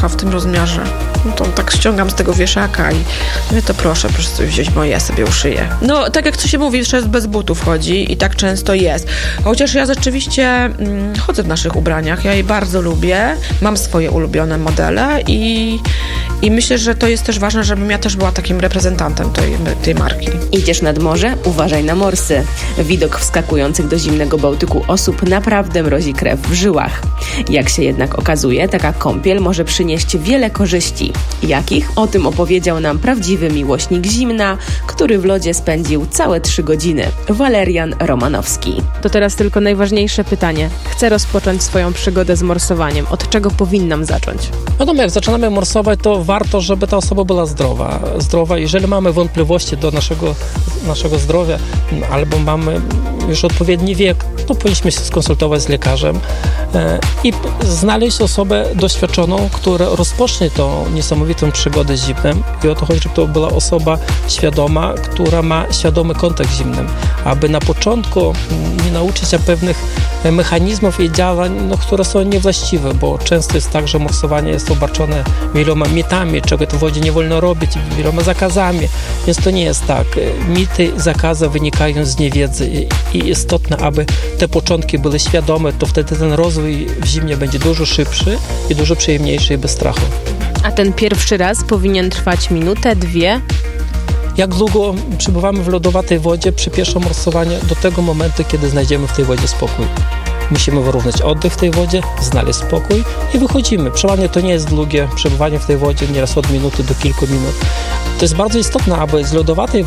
kocha w tym rozmiarze. No to tak ściągam z tego wieszaka i mówię, to proszę coś wziąć moje, ja sobie uszyję. No, tak jak to się mówi, że bez butów chodzi i tak często jest. Chociaż ja rzeczywiście chodzę w naszych ubraniach, ja je bardzo lubię, mam swoje ulubione modele i myślę, że to jest też ważne, żebym ja też była takim reprezentantem tej marki. Idziesz nad morze? Uważaj na morsy. Widok wskakujących do zimnego Bałtyku osób naprawdę mrozi krew w żyłach. Jak się jednak okazuje, taka kąpiel może przynieść wiele korzyści. Jakich? O tym opowiedział nam prawdziwy miłośnik zimna, który w lodzie spędził całe 3 godziny. Walerian Romanowski. To teraz tylko najważniejsze pytanie. Chcę rozpocząć swoją przygodę z morsowaniem. Od czego powinnam zacząć? Wiadomo, jak zaczynamy morsować, to warto, żeby ta osoba była zdrowa. Jeżeli mamy wątpliwości do naszego zdrowia albo mamy już odpowiedni wiek, to powinniśmy się skonsultować z lekarzem i znaleźć osobę doświadczoną, która rozpocznie tą niesamowitą przygodę z zimnem. I o to chodzi, żeby to była osoba świadoma, która ma świadomy kontakt z zimnem, aby na początku nie nauczyć się pewnych mechanizmów i działań, które są niewłaściwe, bo często jest tak, że morsowanie jest obarczone wieloma mitami, czego w wodzie nie wolno robić, wieloma zakazami, więc to nie jest tak. Mity, zakazy wynikają z niewiedzy i istotne, aby te początki były świadome, to wtedy ten rozwój w zimnie będzie dużo szybszy i dużo przyjemniejszy i bez strachu. A ten pierwszy raz powinien trwać minutę, 2? Jak długo przebywamy w lodowatej wodzie przy pierwszym morsowaniu do tego momentu, kiedy znajdziemy w tej wodzie spokój. Musimy wyrównać oddech w tej wodzie, znaleźć spokój i wychodzimy. Przeważnie to nie jest długie przebywanie w tej wodzie, nieraz od minuty do kilku minut. To jest bardzo istotne, aby z lodowatej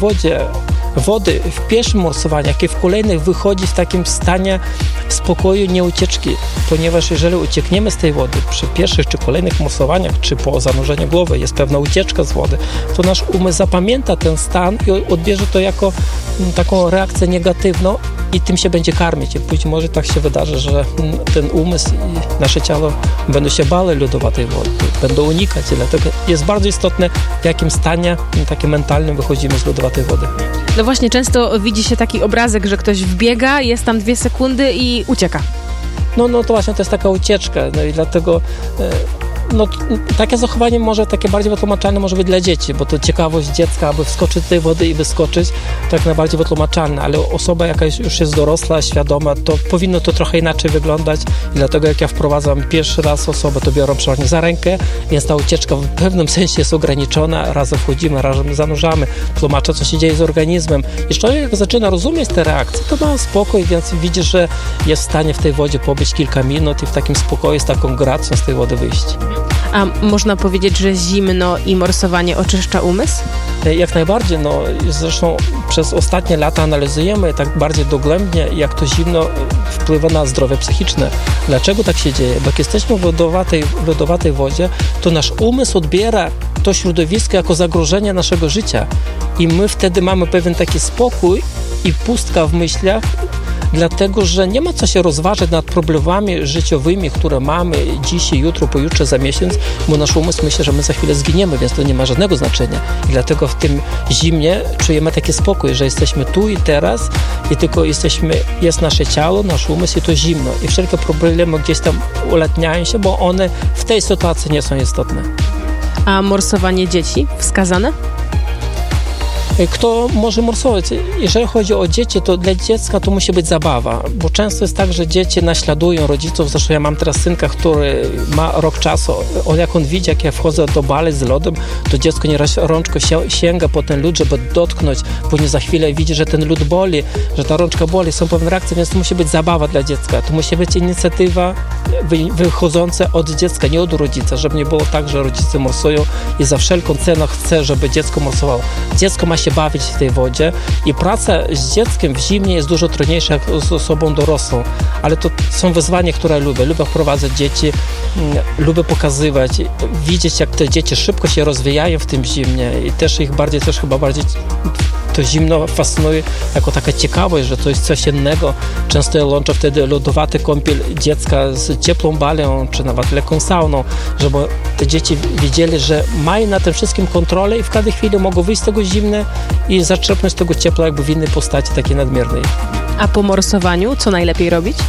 wody w pierwszym morsowaniu, jak i w kolejnych wychodzić w takim stanie spokoju, nie ucieczki, ponieważ jeżeli uciekniemy z tej wody przy pierwszych czy kolejnych morsowaniach, czy po zanurzeniu głowy jest pewna ucieczka z wody, to nasz umysł zapamięta ten stan i odbierze to jako taką reakcję negatywną i tym się będzie karmić. I być może tak się wydarzy, że ten umysł i nasze ciało będą się bały lodowatej wody, będą unikać. I dlatego jest bardzo istotne, w jakim stanie takim mentalnym wychodzimy z lodowatej wody. No właśnie, często widzi się taki obrazek, że ktoś wbiega, jest tam 2 sekundy i ucieka. No to właśnie to jest taka ucieczka, no i dlatego takie zachowanie może takie bardziej wytłumaczalne może być dla dzieci, bo to ciekawość dziecka, aby wskoczyć do tej wody i wyskoczyć, to jak najbardziej wytłumaczalne, ale osoba jaka już jest dorosła, świadoma, to powinno to trochę inaczej wyglądać i dlatego jak ja wprowadzam pierwszy raz osobę, to biorę przeważnie za rękę, więc ta ucieczka w pewnym sensie jest ograniczona, razem wchodzimy, razem zanurzamy, tłumaczę, co się dzieje z organizmem i człowiek zaczyna rozumieć te reakcje, to ma spokój, więc widzi, że jest w stanie w tej wodzie pobyć kilka minut i w takim spokoju, z taką gracją z tej wody wyjść. A można powiedzieć, że zimno i morsowanie oczyszcza umysł? Jak najbardziej, zresztą przez ostatnie lata analizujemy tak bardziej dogłębnie, jak to zimno wpływa na zdrowie psychiczne. Dlaczego tak się dzieje? Bo jak jesteśmy w lodowatej wodzie, to nasz umysł odbiera to środowisko jako zagrożenie naszego życia i my wtedy mamy pewien taki spokój i pustka w myślach, dlatego, że nie ma co się rozważać nad problemami życiowymi, które mamy dzisiaj, jutro, pojutrze, za miesiąc, bo nasz umysł myśli, że my za chwilę zginiemy, więc to nie ma żadnego znaczenia. I dlatego w tym zimnie czujemy taki spokój, że jesteśmy tu i teraz i tylko jest nasze ciało, nasz umysł i to zimno. I wszelkie problemy gdzieś tam ulatniają się, bo one w tej sytuacji nie są istotne. A morsowanie dzieci wskazane? Kto może morsować? Jeżeli chodzi o dzieci, to dla dziecka to musi być zabawa, bo często jest tak, że dzieci naśladują rodziców. Zresztą ja mam teraz synka, który ma rok czasu. Jak on widzi, jak ja wchodzę do bali z lodem, to dziecko nieraz rączką sięga po ten lód, żeby dotknąć. Później za chwilę widzi, że ten lód boli, że ta rączka boli. Są pewne reakcje, więc to musi być zabawa dla dziecka. To musi być inicjatywa wychodząca od dziecka, nie od rodzica, żeby nie było tak, że rodzice morsują i za wszelką cenę chce, żeby dziecko morsowało. Dziecko ma się bawić w tej wodzie i praca z dzieckiem w zimnie jest dużo trudniejsza jak z osobą dorosłą, ale to są wyzwania, które lubię. Lubię wprowadzać dzieci, lubię pokazywać, widzieć, jak te dzieci szybko się rozwijają w tym zimnie i też ich chyba bardziej to zimno fascynuje jako taka ciekawość, że to jest coś innego. Często ja łączę wtedy lodowaty kąpiel dziecka z ciepłą balią, czy nawet lekką sauną, żeby te dzieci wiedzieli, że mają na tym wszystkim kontrolę i w każdej chwili mogą wyjść z tego zimna i zaczerpnąć tego ciepła jakby w innej postaci, takiej nadmiernej. A po morsowaniu co najlepiej robić?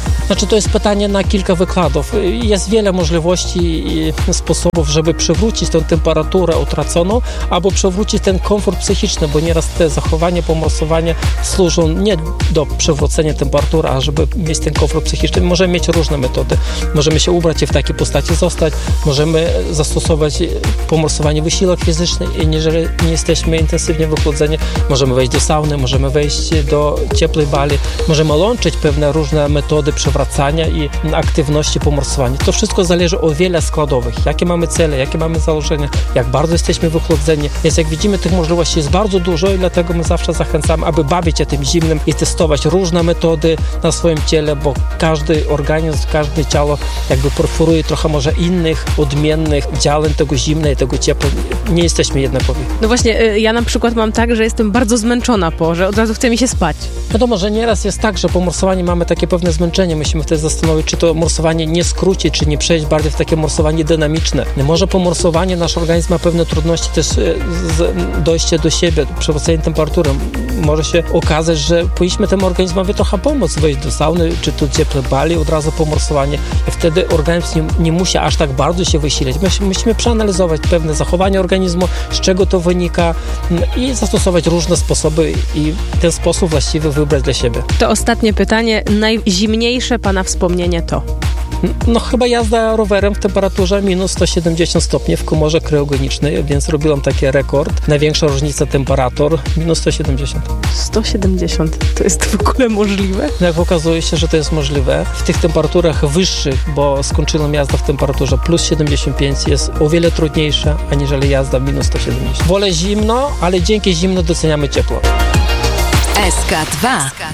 Znaczy to jest pytanie na kilka wykładów. Jest wiele możliwości i sposobów, żeby przywrócić tę temperaturę utraconą, albo przywrócić ten komfort psychiczny, bo nieraz te zachowania, pomorsowania służą nie do przywrócenia temperatury, a żeby mieć ten komfort psychiczny. Możemy mieć różne metody. Możemy się ubrać i w takiej postaci zostać. Możemy zastosować pomorsowanie, wysiłek fizyczny i jeżeli nie jesteśmy intensywnie wychłodzeni, możemy wejść do sauny, możemy wejść do ciepłej bali, możemy łączyć pewne różne metody przywracania i aktywności pomorsowania. To wszystko zależy od wiele składowych. Jakie mamy cele, jakie mamy założenia, jak bardzo jesteśmy wychłodzeni. Więc jak widzimy, tych możliwości jest bardzo dużo i dlatego my zawsze zachęcamy, aby bawić się tym zimnym i testować różne metody na swoim ciele, bo każdy organizm, każde ciało jakby preferuje trochę może innych, odmiennych działań tego zimna i tego ciepła. Nie jesteśmy jednakowi. No właśnie, ja na przykład mam tak, że jestem bardzo zmęczona że od razu chce mi się spać. Wiadomo, że nieraz jest tak, że po morsowaniu mamy takie pewne zmęczenie. Musimy wtedy zastanowić, czy to morsowanie nie skrócić, czy nie przejść bardziej w takie morsowanie dynamiczne. Może po morsowaniu nasz organizm ma pewne trudności też z dojście do siebie, przywrócenie temperatury. Może się okazać, że powinniśmy temu organizmowi trochę pomóc, wejść do sauny, czy tu ciepłej bali od razu po morsowaniu. I wtedy organizm nie musi aż tak bardzo się wysilać. Musimy przeanalizować pewne zachowania organizmu, z czego to wynika i zastosować różne sposoby i ten sposób właściwy wybrać dla siebie. To ostatnie pytanie. Najzimniejsze Pana wspomnienie to? No chyba jazda rowerem w temperaturze minus 170 stopni w komorze kryogenicznej, więc robiłam taki rekord. Największa różnica temperatur minus 170. 170? To jest w ogóle możliwe? Jak okazuje się, że to jest możliwe. W tych temperaturach wyższych, bo skończyłem jazdę w temperaturze plus 75 jest o wiele trudniejsza, aniżeli jazda minus 170. Wolę zimno, ale dzięki zimno doceniamy ciepło. SK2.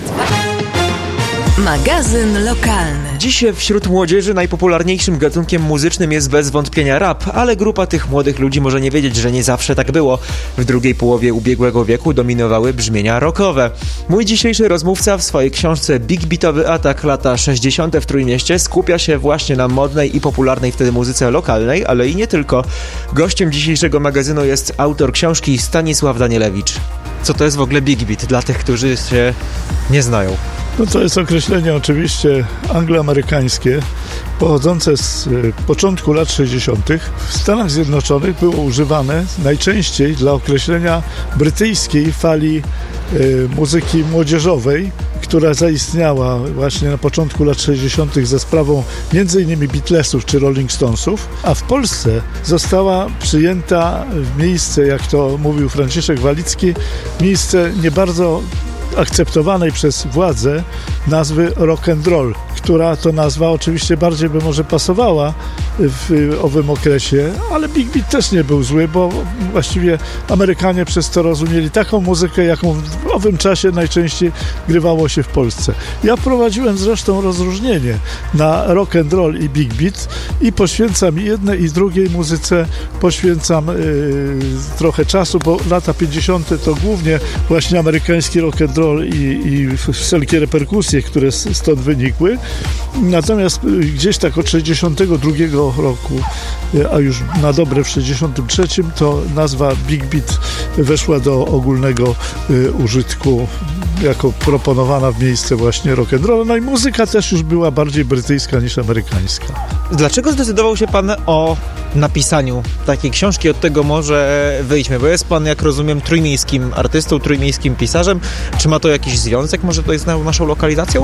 Magazyn lokalny. Dziś wśród młodzieży najpopularniejszym gatunkiem muzycznym jest bez wątpienia rap, ale grupa tych młodych ludzi może nie wiedzieć, że nie zawsze tak było. W drugiej połowie ubiegłego wieku dominowały brzmienia rockowe. Mój dzisiejszy rozmówca w swojej książce Big Beatowy atak lata 60. w Trójmieście skupia się właśnie na modnej i popularnej wtedy muzyce lokalnej, ale i nie tylko. Gościem dzisiejszego magazynu jest autor książki Stanisław Danielewicz. Co to jest w ogóle Big Beat dla tych, którzy się nie znają? No to jest określenie oczywiście angloamerykańskie, pochodzące z początku lat 60. W Stanach Zjednoczonych było używane najczęściej dla określenia brytyjskiej fali muzyki młodzieżowej, która zaistniała właśnie na początku lat 60. za sprawą m.in. Beatlesów czy Rolling Stonesów, a w Polsce została przyjęta w miejsce, jak to mówił Franciszek Walicki, miejsce nie bardzo akceptowanej przez władze nazwy rock and roll, która to nazwa oczywiście bardziej by może pasowała w owym okresie, ale Big Beat też nie był zły, bo właściwie Amerykanie przez to rozumieli taką muzykę, jaką w owym czasie najczęściej grywało się w Polsce. Ja prowadziłem zresztą rozróżnienie na rock and roll i Big Beat i poświęcam jednej i drugiej muzyce, poświęcam trochę czasu, bo lata 50. to głównie właśnie amerykański rock and roll i wszelkie reperkusje, które stąd wynikły. Natomiast gdzieś tak od 62 roku, a już na dobre w 63, to nazwa Big Beat weszła do ogólnego użytku jako proponowana w miejsce właśnie rock and roll. No i muzyka też już była bardziej brytyjska niż amerykańska. Dlaczego zdecydował się pan o napisaniu takiej książki? Od tego może wyjdźmy, bo jest pan, jak rozumiem, trójmiejskim artystą, trójmiejskim pisarzem. Czy ma to jakiś związek może to jest z naszą lokalizacją?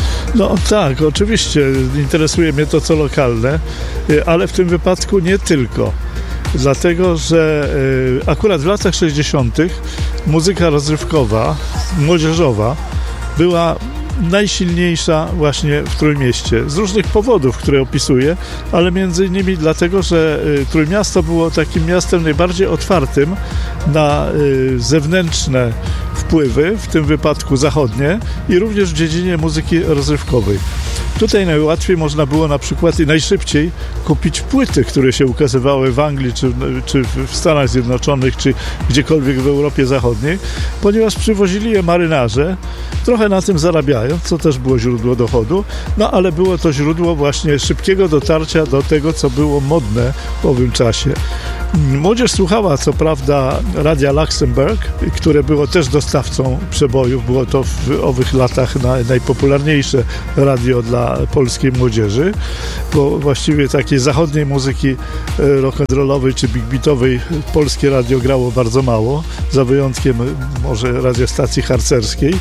No tak, oczywiście interesuje mnie to, co lokalne, ale w tym wypadku nie tylko. Dlatego, że akurat w latach 60. muzyka rozrywkowa, młodzieżowa była najsilniejsza właśnie w Trójmieście. Z różnych powodów, które opisuję, ale między innymi dlatego, że Trójmiasto było takim miastem najbardziej otwartym na zewnętrzne wpływy, w tym wypadku zachodnie, i również w dziedzinie muzyki rozrywkowej. Tutaj najłatwiej można było na przykład i najszybciej kupić płyty, które się ukazywały w Anglii, czy w Stanach Zjednoczonych, czy gdziekolwiek w Europie Zachodniej, ponieważ przywozili je marynarze, trochę na tym zarabiając, co też było źródło dochodu, no ale było to źródło właśnie szybkiego dotarcia do tego, co było modne w owym czasie. Młodzież słuchała co prawda Radia Luxemburg, które było też dostawcą przebojów. Było to w owych latach najpopularniejsze radio dla polskiej młodzieży, bo właściwie takiej zachodniej muzyki rock'n'rollowej czy big beatowej polskie radio grało bardzo mało, za wyjątkiem może radiostacji harcerskiej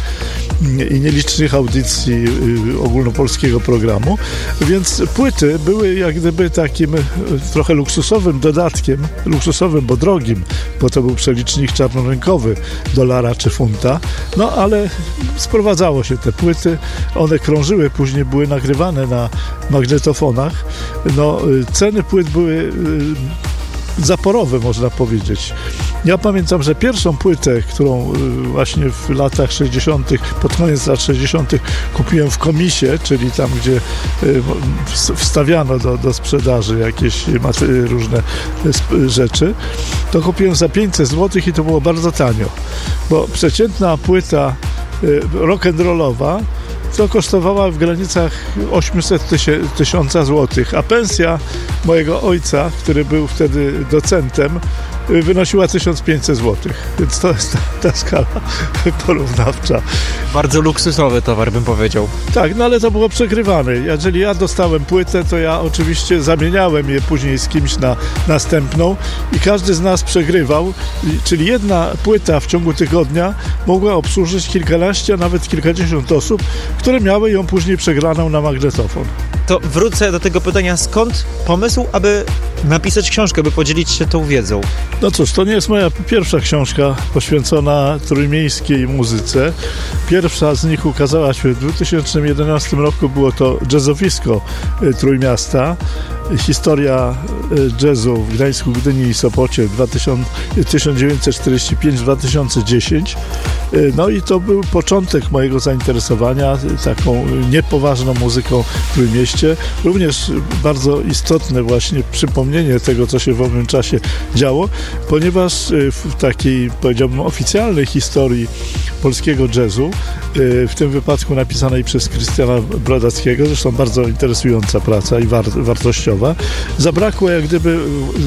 i nielicznych audycji ogólnopolskiego programu, więc płyty były jak gdyby takim trochę luksusowym dodatkiem, luksusowym, bo drogim, bo to był przelicznik czarnorynkowy dolara czy funta, no ale sprowadzało się te płyty, one krążyły, później były nagrywane na magnetofonach, no ceny płyt były zaporowe, można powiedzieć. Ja pamiętam, że pierwszą płytę, którą właśnie w latach 60., pod koniec lat 60. kupiłem w komisie, czyli tam, gdzie wstawiano do sprzedaży jakieś różne rzeczy, to kupiłem za 500 zł i to było bardzo tanio, bo przeciętna płyta rock'n'rollowa to kosztowała w granicach 800 tysiąca złotych, a pensja mojego ojca, który był wtedy docentem, wynosiła 1500 zł, więc to jest ta skala porównawcza. Bardzo luksusowy towar, bym powiedział. Tak, no ale to było przegrywane. Jeżeli ja dostałem płytę, to ja oczywiście zamieniałem je później z kimś na następną i każdy z nas przegrywał, czyli jedna płyta w ciągu tygodnia mogła obsłużyć kilkanaście, a nawet kilkadziesiąt osób, które miały ją później przegraną na magnetofon. To wrócę do tego pytania, skąd pomysł, aby napisać książkę, by podzielić się tą wiedzą? No cóż, to nie jest moja pierwsza książka poświęcona trójmiejskiej muzyce. Pierwsza z nich ukazała się w 2011 roku, było to jazzowisko Trójmiasta. Historia jazzu w Gdańsku, Gdyni i Sopocie 1945-2010. No i to był początek mojego zainteresowania taką niepoważną muzyką w Trójmieście. Również bardzo istotne właśnie przypomnienie tego, co się w owym czasie działo, ponieważ w takiej, powiedziałbym, oficjalnej historii polskiego jazzu, w tym wypadku napisanej przez Krystiana Brodackiego, zresztą bardzo interesująca praca i wartościowa, zabrakło jak gdyby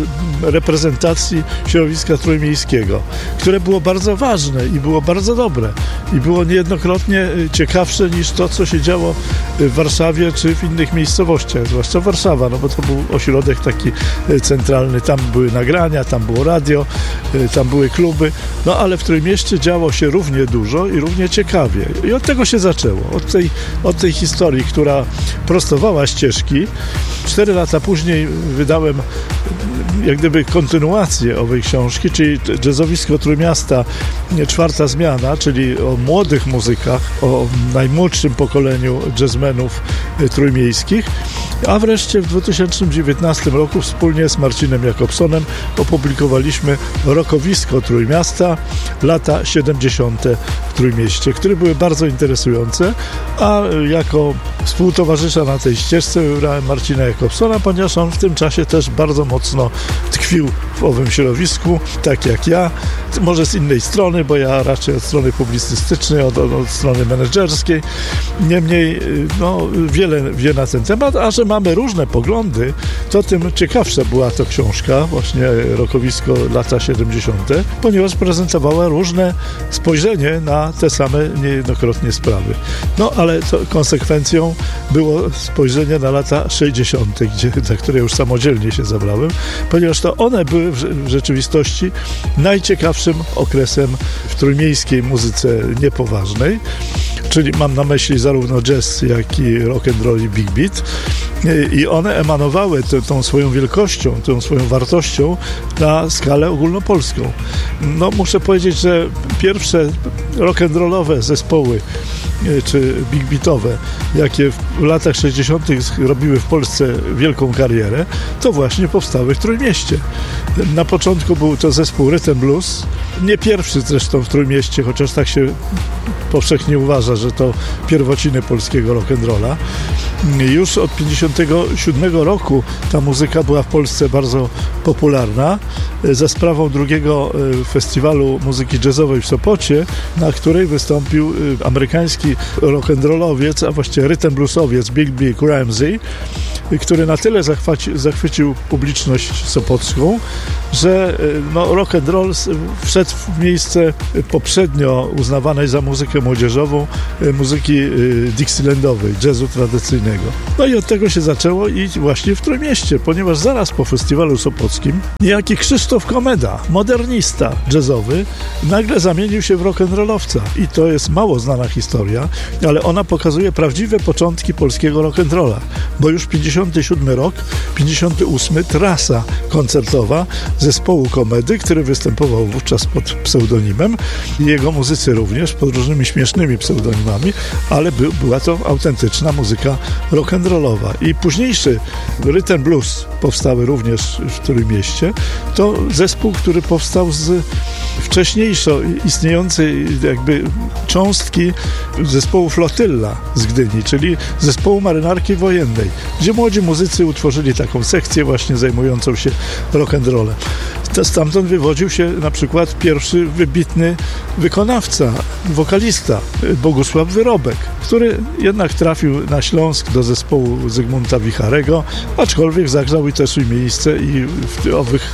reprezentacji środowiska trójmiejskiego, które było bardzo ważne i było bardzo dobre i było niejednokrotnie ciekawsze niż to, co się działo w Warszawie czy w innych miejscowościach, zwłaszcza Warszawa, no bo to był ośrodek taki centralny, tam były nagrania, tam było radio, tam były kluby, no ale w Trójmieście działo się równie dużo i równie ciekawie. I od tego się zaczęło, od tej historii, która prostowała ścieżki. 4 lata później wydałem jak gdyby kontynuację owej książki, czyli jazzowisko Trójmiasta, 4. zmiana, czyli o młodych muzykach, o najmłodszym pokoleniu jazzmenów trójmiejskich, a wreszcie w 2019 roku wspólnie z Marcinem Jakobsonem opublikowaliśmy rockowisko Trójmiasta, lata 70. w Trójmieście, które były bardzo interesujące, a jako współtowarzysza na tej ścieżce wybrałem Marcina Jakobsona, ponieważ on w tym czasie też bardzo mocno tkwił w owym środowisku, tak jak ja, może z innej strony, bo ja raczej od strony publicystycznej, od strony menedżerskiej. Niemniej, no, wiele wie na ten temat, a że mamy różne poglądy, to tym ciekawsza była to książka, właśnie rockowisko lata 70., ponieważ prezentowała różne spojrzenie na te same niejednokrotnie sprawy. No, ale to konsekwencją było spojrzenie na lata 60., za które już samodzielnie się zabrałem, ponieważ to one były w rzeczywistości najciekawszym okresem w trójmiejskiej muzyce niepoważnej, czyli mam na myśli zarówno jazz, jak i rock'n'roll i big beat, i one emanowały tą swoją wielkością, tą swoją wartością na skalę ogólnopolską. No, muszę powiedzieć, że pierwsze rock'n'rollowe zespoły czy big beatowe, jakie w latach 60. robiły w Polsce wielką karierę, to właśnie powstały w Trójmieście. Na początku był to zespół Rhythm Blues, nie pierwszy zresztą w Trójmieście, chociaż tak się powszechnie uważa, że to pierwociny polskiego rock'n'rolla. Już od 1957 roku ta muzyka była w Polsce bardzo popularna za sprawą drugiego festiwalu muzyki jazzowej w Sopocie, na której wystąpił amerykański rock'n'rollowiec, a właściwie rhythm bluesowiec Big Ramsey. który na tyle zachwycił publiczność sopocką, że rock and roll wszedł w miejsce poprzednio uznawanej za muzykę młodzieżową, muzyki dixielandowej, jazzu tradycyjnego. No i od tego się zaczęło i właśnie w Trójmieście, ponieważ zaraz po festiwalu sopockim niejaki Krzysztof Komeda, modernista jazzowy, nagle zamienił się w rock'n'rollowca. I to jest mało znana historia, ale ona pokazuje prawdziwe początki polskiego rock'n'rolla, bo już 57 rok, 58 trasa koncertowa zespołu Komedy, który występował wówczas pod pseudonimem, i jego muzycy również pod różnymi śmiesznymi pseudonimami, ale była to autentyczna muzyka rock'n'rollowa. I późniejszy rhythm blues powstały również w Trójmieście. To zespół, który powstał z wcześniejszo istniejącej jakby cząstki zespołu Flotylla z Gdyni, czyli zespołu marynarki wojennej, gdzie młodzi muzycy utworzyli taką sekcję właśnie zajmującą się rock'n'rollem. Stamtąd wywodził się na przykład pierwszy wybitny wykonawca, wokalista Bogusław Wyrobek, który jednak trafił na Śląsk do zespołu Zygmunta Wicharego, aczkolwiek zagrzał i też miejsce i w owych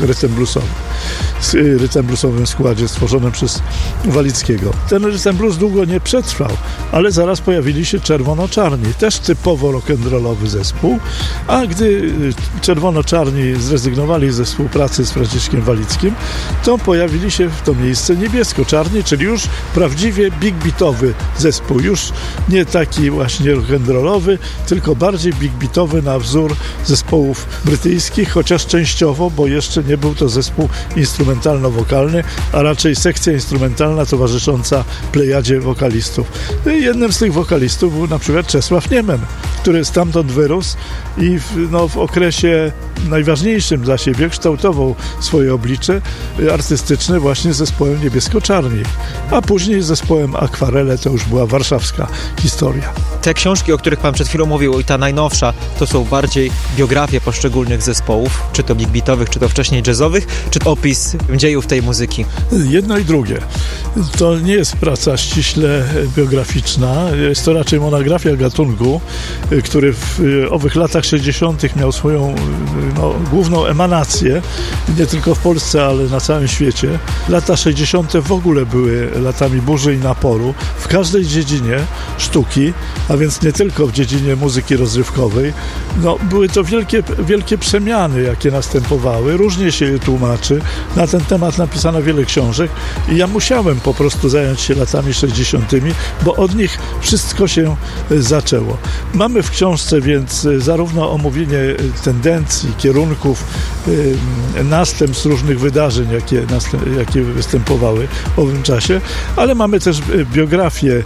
rytm bluesowym składzie stworzonym przez Walickiego. Ten rytm blues długo nie przetrwał, ale zaraz pojawili się Czerwono-Czarni, też typowo rock'n'rollowy zespół, a gdy Czerwono-Czarni zrezygnowali ze współpracy z Franciszkiem Walickim, to pojawili się w to miejsce Niebiesko-Czarni, czyli już prawdziwie big beatowy zespół, już nie taki właśnie rock'n'rollowy, tylko bardziej big beatowy na wzór zespołów brytyjskich, chociaż częściowo, bo jeszcze nie był to zespół instrumentalno-wokalny, a raczej sekcja instrumentalna towarzysząca plejadzie wokalistów. I jednym z tych wokalistów był na przykład Czesław Niemen, który stamtąd wyrósł i w okresie najważniejszym dla siebie kształtował swoje oblicze artystyczne właśnie z zespołem Niebiesko-Czarni, a później z zespołem Akwarele. To już była warszawska historia. Te książki, o których pan przed chwilą mówił, i ta najnowsza, to są bardziej biografie poszczególnych zespołów, czy to big beatowych, czy to wcześniej jazzowych, czy to opis dziejów tej muzyki? Jedno i drugie. To nie jest praca ściśle biograficzna, jest to raczej monografia gatunku, który w owych latach 60. miał swoją główną emanację, nie tylko w Polsce, ale na całym świecie. Lata 60. w ogóle były latami burzy i naporu w każdej dziedzinie sztuki, a więc nie tylko w dziedzinie muzyki rozrywkowej. Były to wielkie przemiany, jakie następowały. Różnie się je tłumaczy. Na ten temat napisano wiele książek i ja musiałem po prostu zająć się latami 60., bo od nich wszystko się zaczęło. Mamy w książce więc zarówno omówienie tendencji, kierunków, następstw różnych wydarzeń, jakie występowały w owym czasie, ale mamy też biografię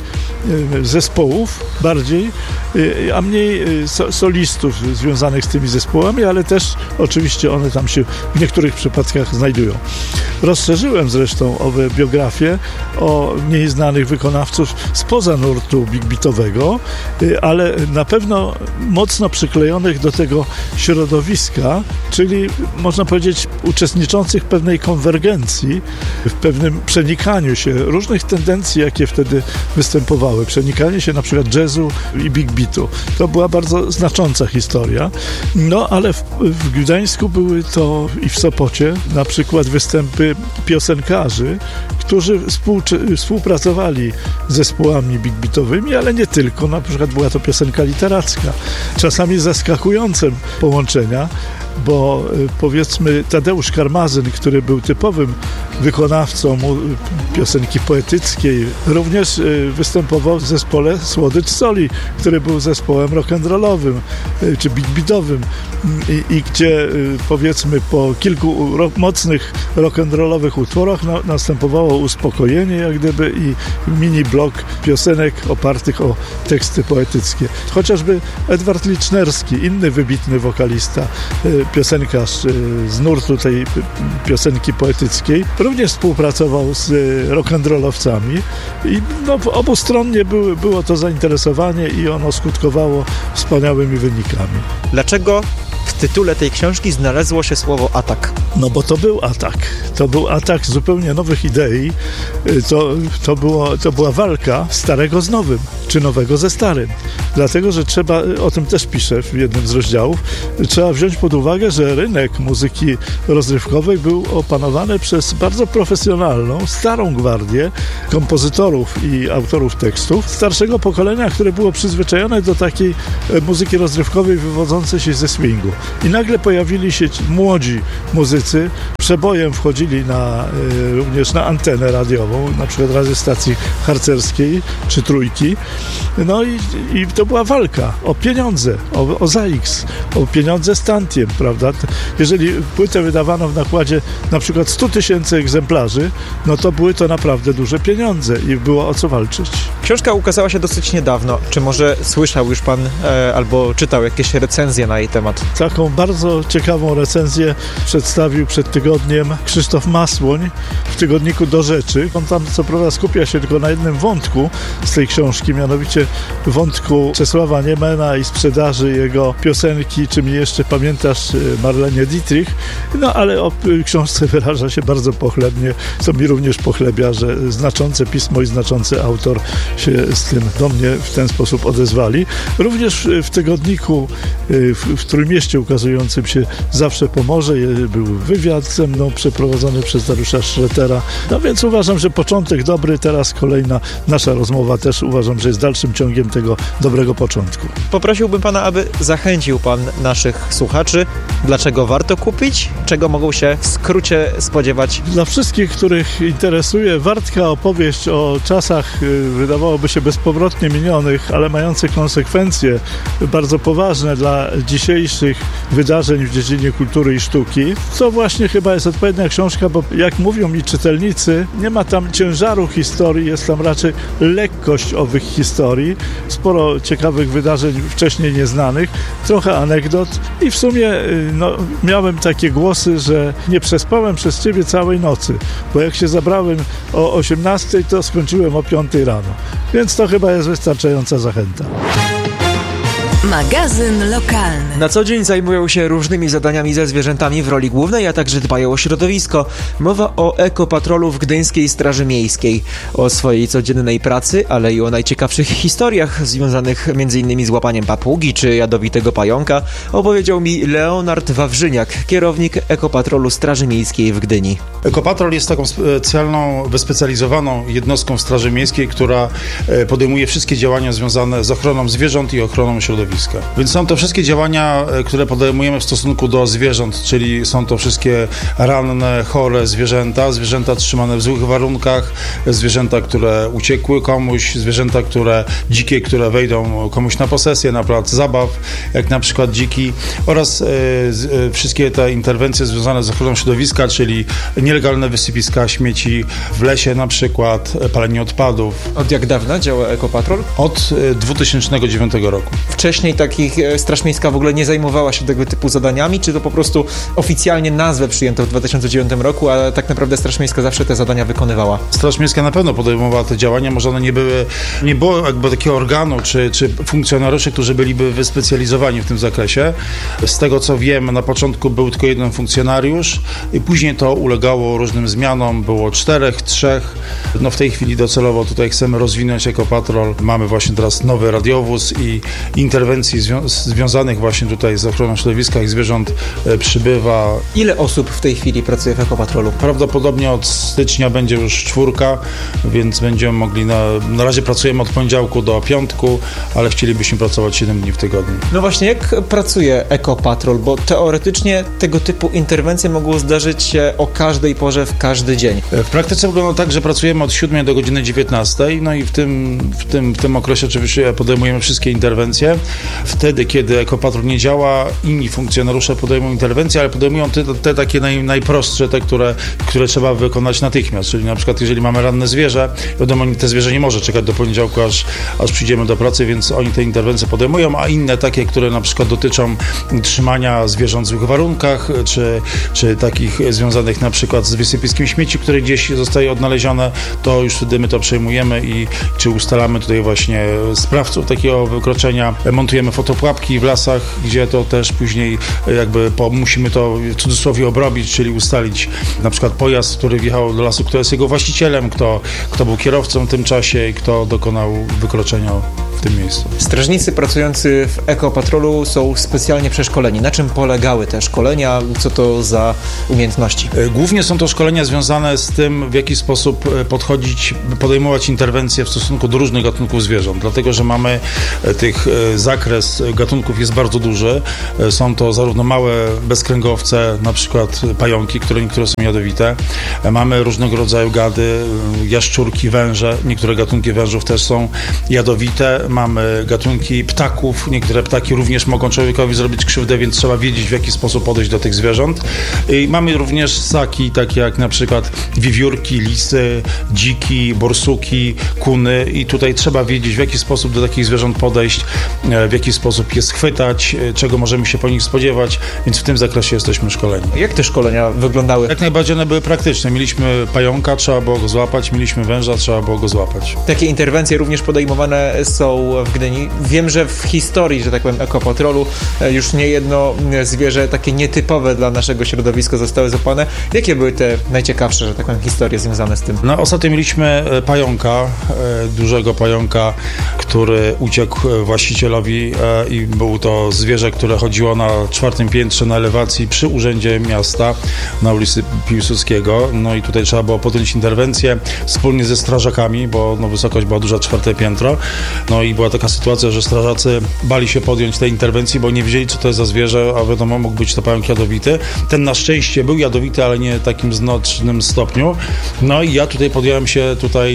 zespołów bardziej, a mniej solistów związanych z tymi zespołami, ale też oczywiście one tam się w niektórych przypadkach znajdują. Rozszerzyłem zresztą owe biografie o mniej znanych wykonawców spoza nurtu big beatowego, ale na pewno mocno przyklejonych do tego środowiska, czyli można powiedzieć uczestniczących w pewnej konwergencji, w pewnym przenikaniu się różnych tendencji, jakie wtedy występowały. Przenikanie się na przykład jazzu i big beatu. To była bardzo znacząca historia. Ale w Gdańsku były to i w Sopocie na przykład występy piosenkarzy, którzy współpracowali z zespołami big beatowymi, ale nie tylko. Na przykład była to piosenka literacka. Czasami zaskakujące połączenia, bo powiedzmy Tadeusz Karmazyn, który był typowym wykonawcą piosenki poetyckiej, również występował w zespole Słodycz Soli, który był zespołem rock'n'rollowym czy big beatowym i gdzie powiedzmy po kilku mocnych rock'n'rollowych utworach następowało uspokojenie jak gdyby i mini blok piosenek opartych o teksty poetyckie. Chociażby Edward Licznerski, inny wybitny wokalista, piosenkarz z nurtu tej piosenki poetyckiej, również współpracował z rock'n'rollowcami i obustronnie było to zainteresowanie i ono skutkowało wspaniałymi wynikami. Dlaczego w tytule tej książki znalazło się słowo atak? No bo to był atak. To był atak zupełnie nowych idei. To była walka starego z nowym, czy nowego ze starym. Dlatego, że trzeba, o tym też piszę w jednym z rozdziałów, trzeba wziąć pod uwagę, że rynek muzyki rozrywkowej był opanowany przez bardzo profesjonalną, starą gwardię kompozytorów i autorów tekstów starszego pokolenia, które było przyzwyczajone do takiej muzyki rozrywkowej wywodzącej się ze swingu. I nagle pojawili się młodzi muzycy, przebojem wchodzili również na antenę radiową, na przykład radiostacji harcerskiej czy Trójki. No i to była walka o pieniądze, o ZAX, o pieniądze z tantiem, prawda? Jeżeli płytę wydawano w nakładzie na przykład 100 000 egzemplarzy, no to były to naprawdę duże pieniądze i było o co walczyć. Książka ukazała się dosyć niedawno. Czy może słyszał już pan albo czytał jakieś recenzje na jej temat? Taką bardzo ciekawą recenzję przedstawił przed tygodniem Krzysztof Masłoń w tygodniku Do Rzeczy. On tam co prawda skupia się tylko na jednym wątku z tej książki, mianowicie wątku Czesława Niemena i sprzedaży jego piosenki, czy mi jeszcze pamiętasz, Marlenie Dietrich. No ale o książce wyraża się bardzo pochlebnie, co mi również pochlebia, że znaczące pismo i znaczący autor się z tym do mnie w ten sposób odezwali. Również w tygodniku w Trójmieście ukazującym się Zawsze Pomorze był wywiad ze mną przeprowadzony przez Dariusza Szretera. No więc uważam, że początek dobry, teraz kolejna nasza rozmowa też uważam, że jest dalszym ciągiem tego dobrego początku. Poprosiłbym pana, aby zachęcił pan naszych słuchaczy, dlaczego warto kupić, czego mogą się w skrócie spodziewać. Dla wszystkich, których interesuje wartka opowieść o czasach, wydawałoby się bezpowrotnie minionych, ale mających konsekwencje bardzo poważne dla dzisiejszych wydarzeń w dziedzinie kultury i sztuki, to właśnie chyba jest odpowiednia książka, bo jak mówią mi czytelnicy, nie ma tam ciężaru historii, jest tam raczej lekkość owych historii, sporo ciekawych wydarzeń wcześniej nieznanych, trochę anegdot i w sumie miałem takie głosy, że nie przespałem przez ciebie całej nocy, bo jak się zabrałem o 18, to skończyłem o 5 rano. Więc to chyba jest wystarczająca zachęta. Magazyn lokalny. Na co dzień zajmują się różnymi zadaniami ze zwierzętami w roli głównej, a także dbają o środowisko. Mowa o ekopatrolu w Gdyńskiej Straży Miejskiej. O swojej codziennej pracy, ale i o najciekawszych historiach związanych m.in. z łapaniem papugi czy jadowitego pająka opowiedział mi Leonard Wawrzyniak, kierownik ekopatrolu Straży Miejskiej w Gdyni. Ekopatrol jest taką specjalną, wyspecjalizowaną jednostką Straży Miejskiej, która podejmuje wszystkie działania związane z ochroną zwierząt i ochroną środowiska. Więc są to wszystkie działania, które podejmujemy w stosunku do zwierząt, czyli są to wszystkie ranne, chore zwierzęta trzymane w złych warunkach, zwierzęta, które uciekły komuś, zwierzęta, dzikie, które wejdą komuś na posesję, na plac zabaw, jak na przykład dziki, oraz wszystkie te interwencje związane z ochroną środowiska, czyli nielegalne wysypiska śmieci w lesie na przykład, palenie odpadów. Od jak dawna działa ekopatrol? Od 2009 roku. Wcześniej Straż Miejska w ogóle nie zajmowała się tego typu zadaniami, czy to po prostu oficjalnie nazwę przyjęto w 2009 roku, a tak naprawdę Straż Miejska zawsze te zadania wykonywała? Straż Miejska na pewno podejmowała te działania, może one nie było jakby takiego organu, czy funkcjonariuszy, którzy byliby wyspecjalizowani w tym zakresie. Z tego co wiem, na początku był tylko jeden funkcjonariusz i później to ulegało różnym zmianom, było 4, 3. W tej chwili docelowo tutaj chcemy rozwinąć ekopatrol. Mamy właśnie teraz nowy radiowóz i interwencji związanych właśnie tutaj z ochroną środowiska i zwierząt przybywa. Ile osób w tej chwili pracuje w ekopatrolu? Prawdopodobnie od stycznia będzie już 4, więc będziemy mogli, na razie pracujemy od poniedziałku do piątku, ale chcielibyśmy pracować 7 dni w tygodniu. No właśnie, jak pracuje ekopatrol? Bo teoretycznie tego typu interwencje mogą zdarzyć się o każdej porze, w każdy dzień. W praktyce wygląda tak, że pracujemy od 7 do godziny 19, no i w tym okresie oczywiście podejmujemy wszystkie interwencje. Wtedy, kiedy ekopatrol nie działa, inni funkcjonariusze podejmują interwencje, ale podejmują te takie najprostsze, te, które trzeba wykonać natychmiast. Czyli na przykład, jeżeli mamy ranne zwierzę, wiadomo, te zwierzę nie może czekać do poniedziałku, aż przyjdziemy do pracy, więc oni te interwencje podejmują, a inne takie, które na przykład dotyczą trzymania zwierząt w złych warunkach, czy takich związanych na przykład z wysypiskiem śmieci, które gdzieś zostaje odnalezione, to już wtedy my to przejmujemy i czy ustalamy tutaj właśnie sprawców takiego wykroczenia, montujemy montujemy fotopułapki w lasach, gdzie to też później jakby musimy to w cudzysłowie obrobić, czyli ustalić na przykład pojazd, który wjechał do lasu, kto jest jego właścicielem, kto był kierowcą w tym czasie i kto dokonał wykroczenia w tym miejscu. Strażnicy pracujący w Ekopatrolu są specjalnie przeszkoleni. Na czym polegały te szkolenia? Co to za umiejętności? Głównie są to szkolenia związane z tym, w jaki sposób podejmować interwencje w stosunku do różnych gatunków zwierząt. Dlatego, że mamy zakres gatunków jest bardzo duży. Są to zarówno małe bezkręgowce, na przykład pająki, niektóre są jadowite. Mamy różnego rodzaju gady, jaszczurki, węże. Niektóre gatunki wężów też są jadowite. Mamy gatunki ptaków. Niektóre ptaki również mogą człowiekowi zrobić krzywdę, więc trzeba wiedzieć, w jaki sposób podejść do tych zwierząt. I mamy również ssaki, takie jak na przykład wiewiórki, lisy, dziki, borsuki, kuny i tutaj trzeba wiedzieć, w jaki sposób do takich zwierząt podejść, w jaki sposób je schwytać, czego możemy się po nich spodziewać, więc w tym zakresie jesteśmy szkoleni. Jak te szkolenia wyglądały? Jak najbardziej one były praktyczne. Mieliśmy pająka, trzeba było go złapać, mieliśmy węża, trzeba było go złapać. Takie interwencje również podejmowane są w Gdyni. Wiem, że w historii, że tak powiem, Ekopatrolu już niejedno zwierzę takie nietypowe dla naszego środowiska zostały złapane. Jakie były te najciekawsze, że tak powiem, historie związane z tym? No, ostatnio mieliśmy pająka, dużego pająka, który uciekł właścicielowi i był to zwierzę, które chodziło na 4. piętrze na elewacji przy Urzędzie Miasta na ulicy Piłsudskiego. No i tutaj trzeba było podjąć interwencję wspólnie ze strażakami, bo wysokość była duża, 4. piętro. No i była taka sytuacja, że strażacy bali się podjąć tej interwencji, bo nie wiedzieli, co to jest za zwierzę, a wiadomo, mógł być to pająk jadowity. Ten na szczęście był jadowity, ale nie takim znacznym stopniu. No i ja tutaj podjąłem się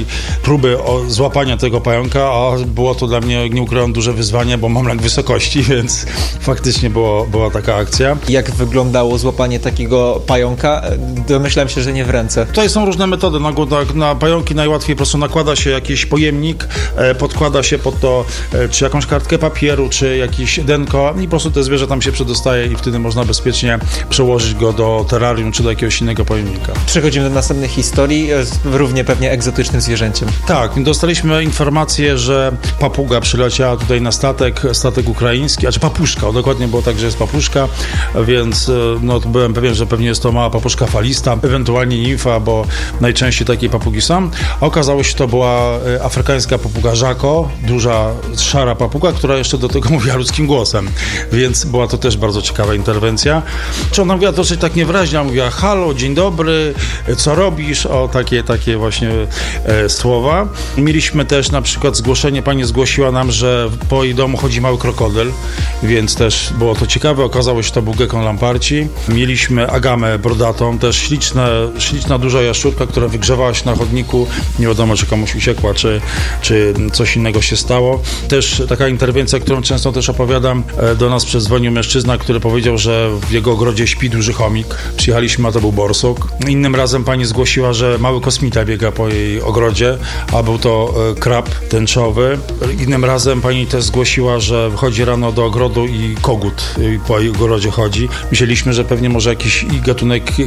próby złapania tego pająka, a było to dla mnie, nie ukrywam, duże wyzwanie, bo mam lęk wysokości, więc faktycznie była taka akcja. Jak wyglądało złapanie takiego pająka? Domyślałem się, że nie w ręce. Tutaj są różne metody. Na pająki najłatwiej po prostu nakłada się jakiś pojemnik, podkłada się pod to czy jakąś kartkę papieru, czy jakieś denko i po prostu te zwierzę tam się przedostaje i wtedy można bezpiecznie przełożyć go do terrarium, czy do jakiegoś innego pojemnika. Przechodzimy do następnej historii z równie pewnie egzotycznym zwierzęciem. Tak, dostaliśmy informację, że papuga przyleciała tutaj na statek ukraiński, papuszka, dokładnie było tak, że jest papuszka, więc byłem pewien, że pewnie jest to mała papuszka falista, ewentualnie nimfa, bo najczęściej takie papugi są. A okazało się, że to była afrykańska papuga żako, duża, szara papuga, która jeszcze do tego mówiła ludzkim głosem, więc była to też bardzo ciekawa interwencja. Czy ona mówiła dosyć tak niewyraźnie, mówiła halo, dzień dobry, co robisz? Takie właśnie słowa. Mieliśmy też na przykład zgłoszenie, pani zgłosiła nam, że po jej domu chodzi mały krokodyl, więc też było to ciekawe. Okazało się, że to był gekon lamparci. Mieliśmy agamę brodatą, też śliczna duża jaszczurka, która wygrzewała się na chodniku. Nie wiadomo, czy komuś uciekła, czy coś innego się stało. Też taka interwencja, którą często też opowiadam, do nas przedzwonił mężczyzna, który powiedział, że w jego ogrodzie śpi duży chomik. Przyjechaliśmy, a to był borsuk. Innym razem pani zgłosiła, że mały kosmita biega po jej ogrodzie, a był to krab tęczowy. Innym razem pani też zgłosiła, że wychodzi rano do ogrodu i kogut po jej ogrodzie chodzi. Myśleliśmy, że pewnie może jakiś gatunek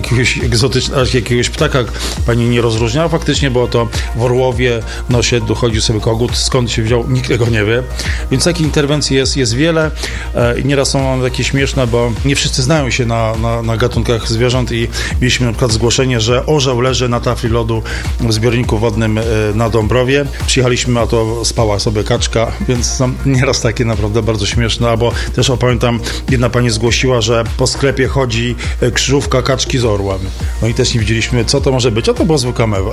jakiegoś ptaka pani nie rozróżniała. Faktycznie było to w Orłowie, na osiedlu chodził sobie kogut. Skąd się wziął, nikt tego nie wie. Więc takich interwencji jest wiele i nieraz są one takie śmieszne, bo nie wszyscy znają się na gatunkach zwierząt i mieliśmy na przykład zgłoszenie, że orzeł leży na tafli lodu w zbiorniku wodnym na Dąbrowie. Przyjechaliśmy, a to spała sobie kaczka, więc są nieraz takie naprawdę bardzo śmieszne, albo też pamiętam, jedna pani zgłosiła, że po sklepie chodzi krzyżówka kaczki z orłem. No i też nie widzieliśmy, co to może być, a to była zwykła mewa.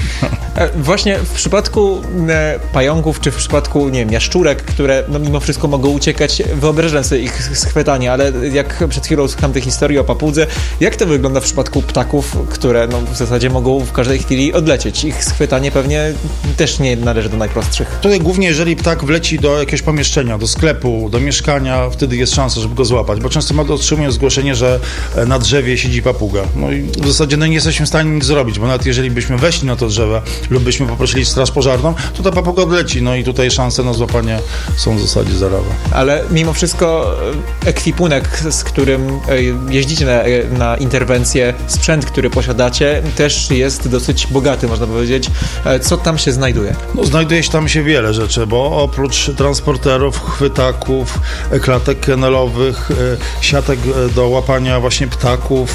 Właśnie w przypadku pająków, czy w przypadku, nie wiem, jaszczurek, które mimo wszystko mogą uciekać, wyobrażam sobie ich schwytanie, ale jak przed chwilą słucham tej historii o papudze, jak to wygląda w przypadku ptaków, które w zasadzie mogą w każdej chwili odlecieć? Ich schwytanie pewnie też nie należy do najprostszych. Tutaj głównie, jeżeli ptak wleci do jakiegoś pomieszczenia, do sklepu, do mieszkania, wtedy jest szansa, żeby go złapać, bo często otrzymuję zgłoszenie, że na drzewie siedzi papuga. No i w zasadzie nie jesteśmy w stanie nic zrobić, bo nawet jeżeli byśmy weszli na to drzewo lub byśmy poprosili straż pożarną, to ta papuga odleci, no i tutaj szanse na złapanie są w zasadzie zerowe. Ale mimo wszystko ekwipunek, z którym jeździcie na interwencję, sprzęt, który posiadacie, też jest dosyć bogaty, można powiedzieć. Co tam się znajduje? No, znajduje się tam wiele rzeczy, bo oprócz transporterów, chwytaków, klatek kennelowych, siatek do łapania właśnie ptaków,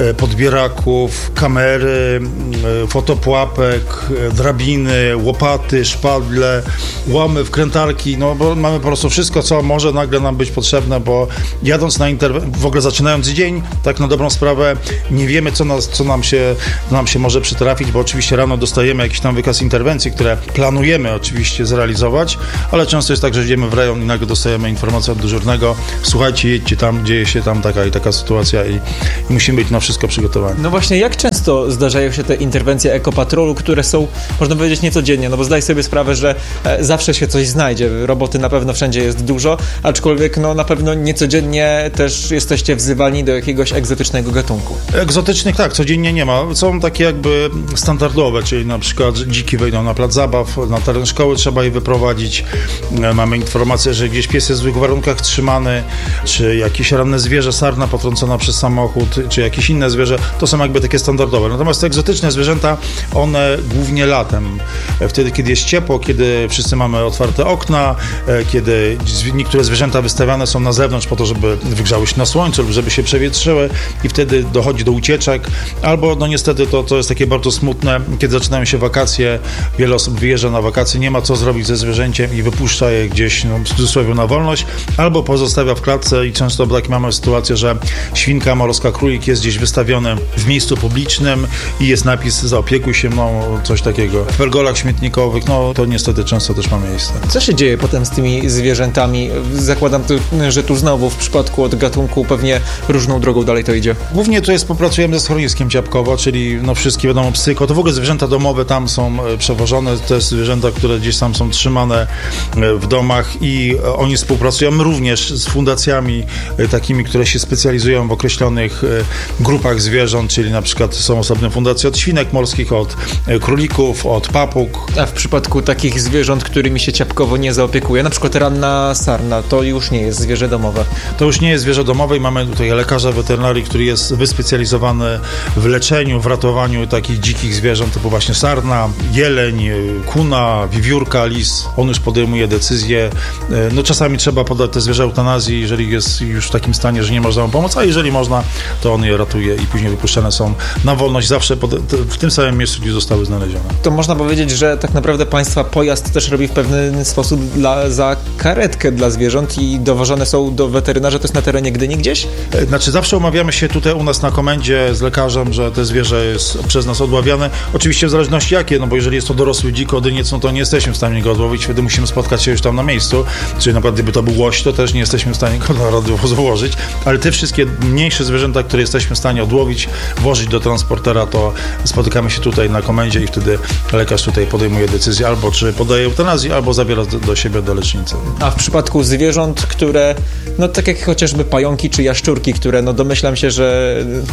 podbieraków, kamery, fotopułapek, drabiny, łopaty, szpadle, łamy, wkrętarki, no bo mamy po prostu wszystko, co może nagle nam być potrzebne, bo jadąc na w ogóle zaczynając dzień, tak na dobrą sprawę, nie wiemy, co nam się może przytrafić, bo oczywiście rano dostajemy jakiś tam wykaz interwencji, które planujemy oczywiście zrealizować, ale często jest tak, że idziemy w rejon i nagle dostajemy informację od dyżurnego: słuchajcie, jedźcie tam, dzieje się tam taka i taka sytuacja i musimy być na wszystko przygotowani. No właśnie, jak często zdarzają się te interwencje ekopatrolu, które są, można powiedzieć, niecodziennie, no bo zdaj sobie sprawę, że zawsze się coś znajdzie, roboty na pewno wszędzie jest dużo, aczkolwiek no na pewno niecodziennie też jesteście wzywani do jakiegoś egzotycznego gatunku. Egzotycznych tak, codziennie nie ma. Są takie jakby standardowe, czyli na przykład dziki wejdą na plac zabaw, na teren szkoły trzeba je wyprowadzić. Mamy informację, że gdzieś pies jest w złych warunkach trzymany, czy jakieś ranne zwierzę, sarna potrącona przez samochód, czy jakieś inne zwierzę. To są jakby takie standardowe. Natomiast te egzotyczne zwierzęta, one głównie latem. Wtedy, kiedy jest ciepło, kiedy wszyscy mamy otwarte okna, kiedy niektóre zwierzęta wystawiane są na zewnątrz po to, żeby wygrzały się na słońcu lub żeby się przewietrzyły i wtedy dochodzi do ucieczek. Albo no niestety to jest takie bardzo smutne, kiedy zaczynają się wakacje, wiele osób wyjeżdża na wakacje, nie ma co zrobić ze zwierzęciem i wypuszcza je gdzieś, no, w cudzysłowie, na wolność, albo pozostawia w klatce i często tak mamy sytuację, że świnka, morska, królik jest gdzieś wystawiony w miejscu publicznym i jest napis: zaopiekuj się mną, coś takiego. W pergolach śmietnikowych, no to niestety często też ma miejsce. Co się dzieje potem z tymi zwierzętami? Zakładam, że tu znowu w przypadku od gatunku pewnie różną drogą dalej to idzie. Głównie tu współpracujemy ze schroniskiem Ciapkowo, czyli no wszystkie wiadomo psy, to w ogóle zwierzęta domowe tam są przewożone, te zwierzęta, które gdzieś tam są trzymane w domach i oni współpracują. My również z fundacjami takimi, które się specjalizują w określonych grupach zwierząt, czyli na przykład są osobne fundacje od świnek morskich, od królików, od papug. A w przypadku takich zwierząt, którymi się Ciapkowo nie zaopiekuje, na przykład ranna sarna, to już nie jest zwierzę domowe. To już nie jest zwierzę domowe i mamy tutaj lekarza weterynarii, który jest wyspecjalizowany w leczeniu, w ratowaniu takich dzikich zwierząt, typu właśnie sarna, jeleń, kuna, wiewiórka, lis. On już podejmuje decyzje. No czasami trzeba podać te zwierzę eutanazji, jeżeli jest już w takim stanie, że nie można mu pomóc, a jeżeli można, to on je ratuje i później wypuszczane są na wolność zawsze w tym samym miejscu, gdzie zostały znalezione. To można powiedzieć, że tak naprawdę państwa pojazd też robi w pewien sposób za karetkę dla zwierząt i dowożone są do weterynarza, to jest na terenie Gdyni gdzieś? Znaczy zawsze umawiamy się tutaj u nas na komendzie z lekarzem, że te zwierzę jest przez nas odławiane. Oczywiście w zależności jakie, no bo jeżeli jest to dorosły dzik, odyniec, no to nie jesteśmy w stanie go odłowić, wtedy musimy spotkać się już tam na miejscu. Czyli na przykład gdyby to był łoś, to też nie jesteśmy w stanie go na radiowozu włożyć, ale te wszystkie mniejsze zwierzęta, które jesteśmy w stanie odłowić, włożyć do transportera, to spotykamy się tutaj na komendzie i wtedy lekarz tutaj podejmuje decyzję, albo czy podaje eutanazję, albo zabiera do siebie do lecznicy. A w przypadku zwierząt, które, no tak jak chociażby pająki czy jaszczurki, które no domyślam się, że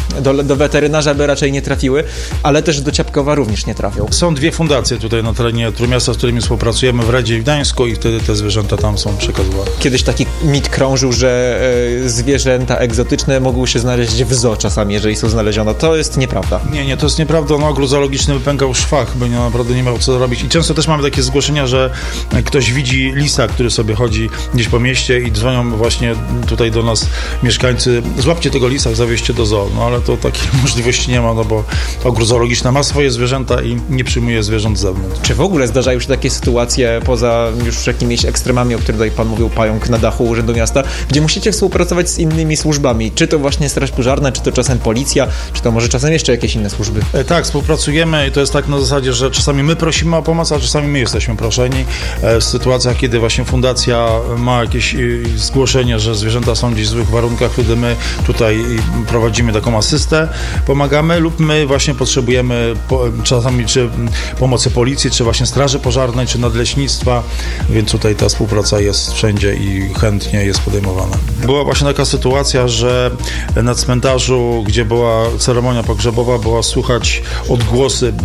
do weterynarza by raczej nie trafiły, ale też do Ciapkowa również nie trafią. Są dwie fundacje tutaj na terenie Trójmiasta, z którymi współpracujemy w Radzie i w Gdańsku i wtedy te zwierzęta tam są przekazywane. Kiedyś taki mit krążył, że zwierzęta egzotyczne mogą się znaleźć w zoo czasami, jeżeli są znalezione. To jest nieprawda. Nie, to jest nieprawda. No, ogród zoologiczny wypękał szwach, bo naprawdę nie miał co robić. I często też mamy takie zgłoszenia, że ktoś widzi lisa, który sobie chodzi gdzieś po mieście i dzwonią właśnie tutaj do nas mieszkańcy: złapcie tego lisa, zawieźcie do zoo. No ale to takiej możliwości nie ma, no bo ogród zoologiczny ma swoje zwierzęta i nie przyjmuje zwierząt z zewnątrz. Czy w ogóle zdarzają się takie sytuacje, poza już jakimiś ekstremami, o których tutaj pan mówił, pająk na dachu Urzędu Miasta, gdzie musicie współpracować z innymi służbami? Czy to właśnie Straż Pożarna, czy to czasem policja, czy to może czasem jeszcze jakieś inne służby? Tak, współpracujemy i to jest tak na zasadzie, że czasami my prosimy o pomoc, a czasami my jesteśmy proszeni. W sytuacjach, kiedy właśnie fundacja ma jakieś zgłoszenie, że zwierzęta są gdzieś w złych warunkach, wtedy my tutaj prowadzimy taką asystę, pomagamy, lub my właśnie potrzebujemy czasami czy pomocy policji, czy właśnie Straży Pożarnej, czy Nadleśnictwa, więc tutaj ta współpraca jest wszędzie i chętnie jest podejmowana. Była właśnie taka sytuacja, że na cmentarzu, gdzie była ceremonia pogrzebowa, była słychać odgłosy, no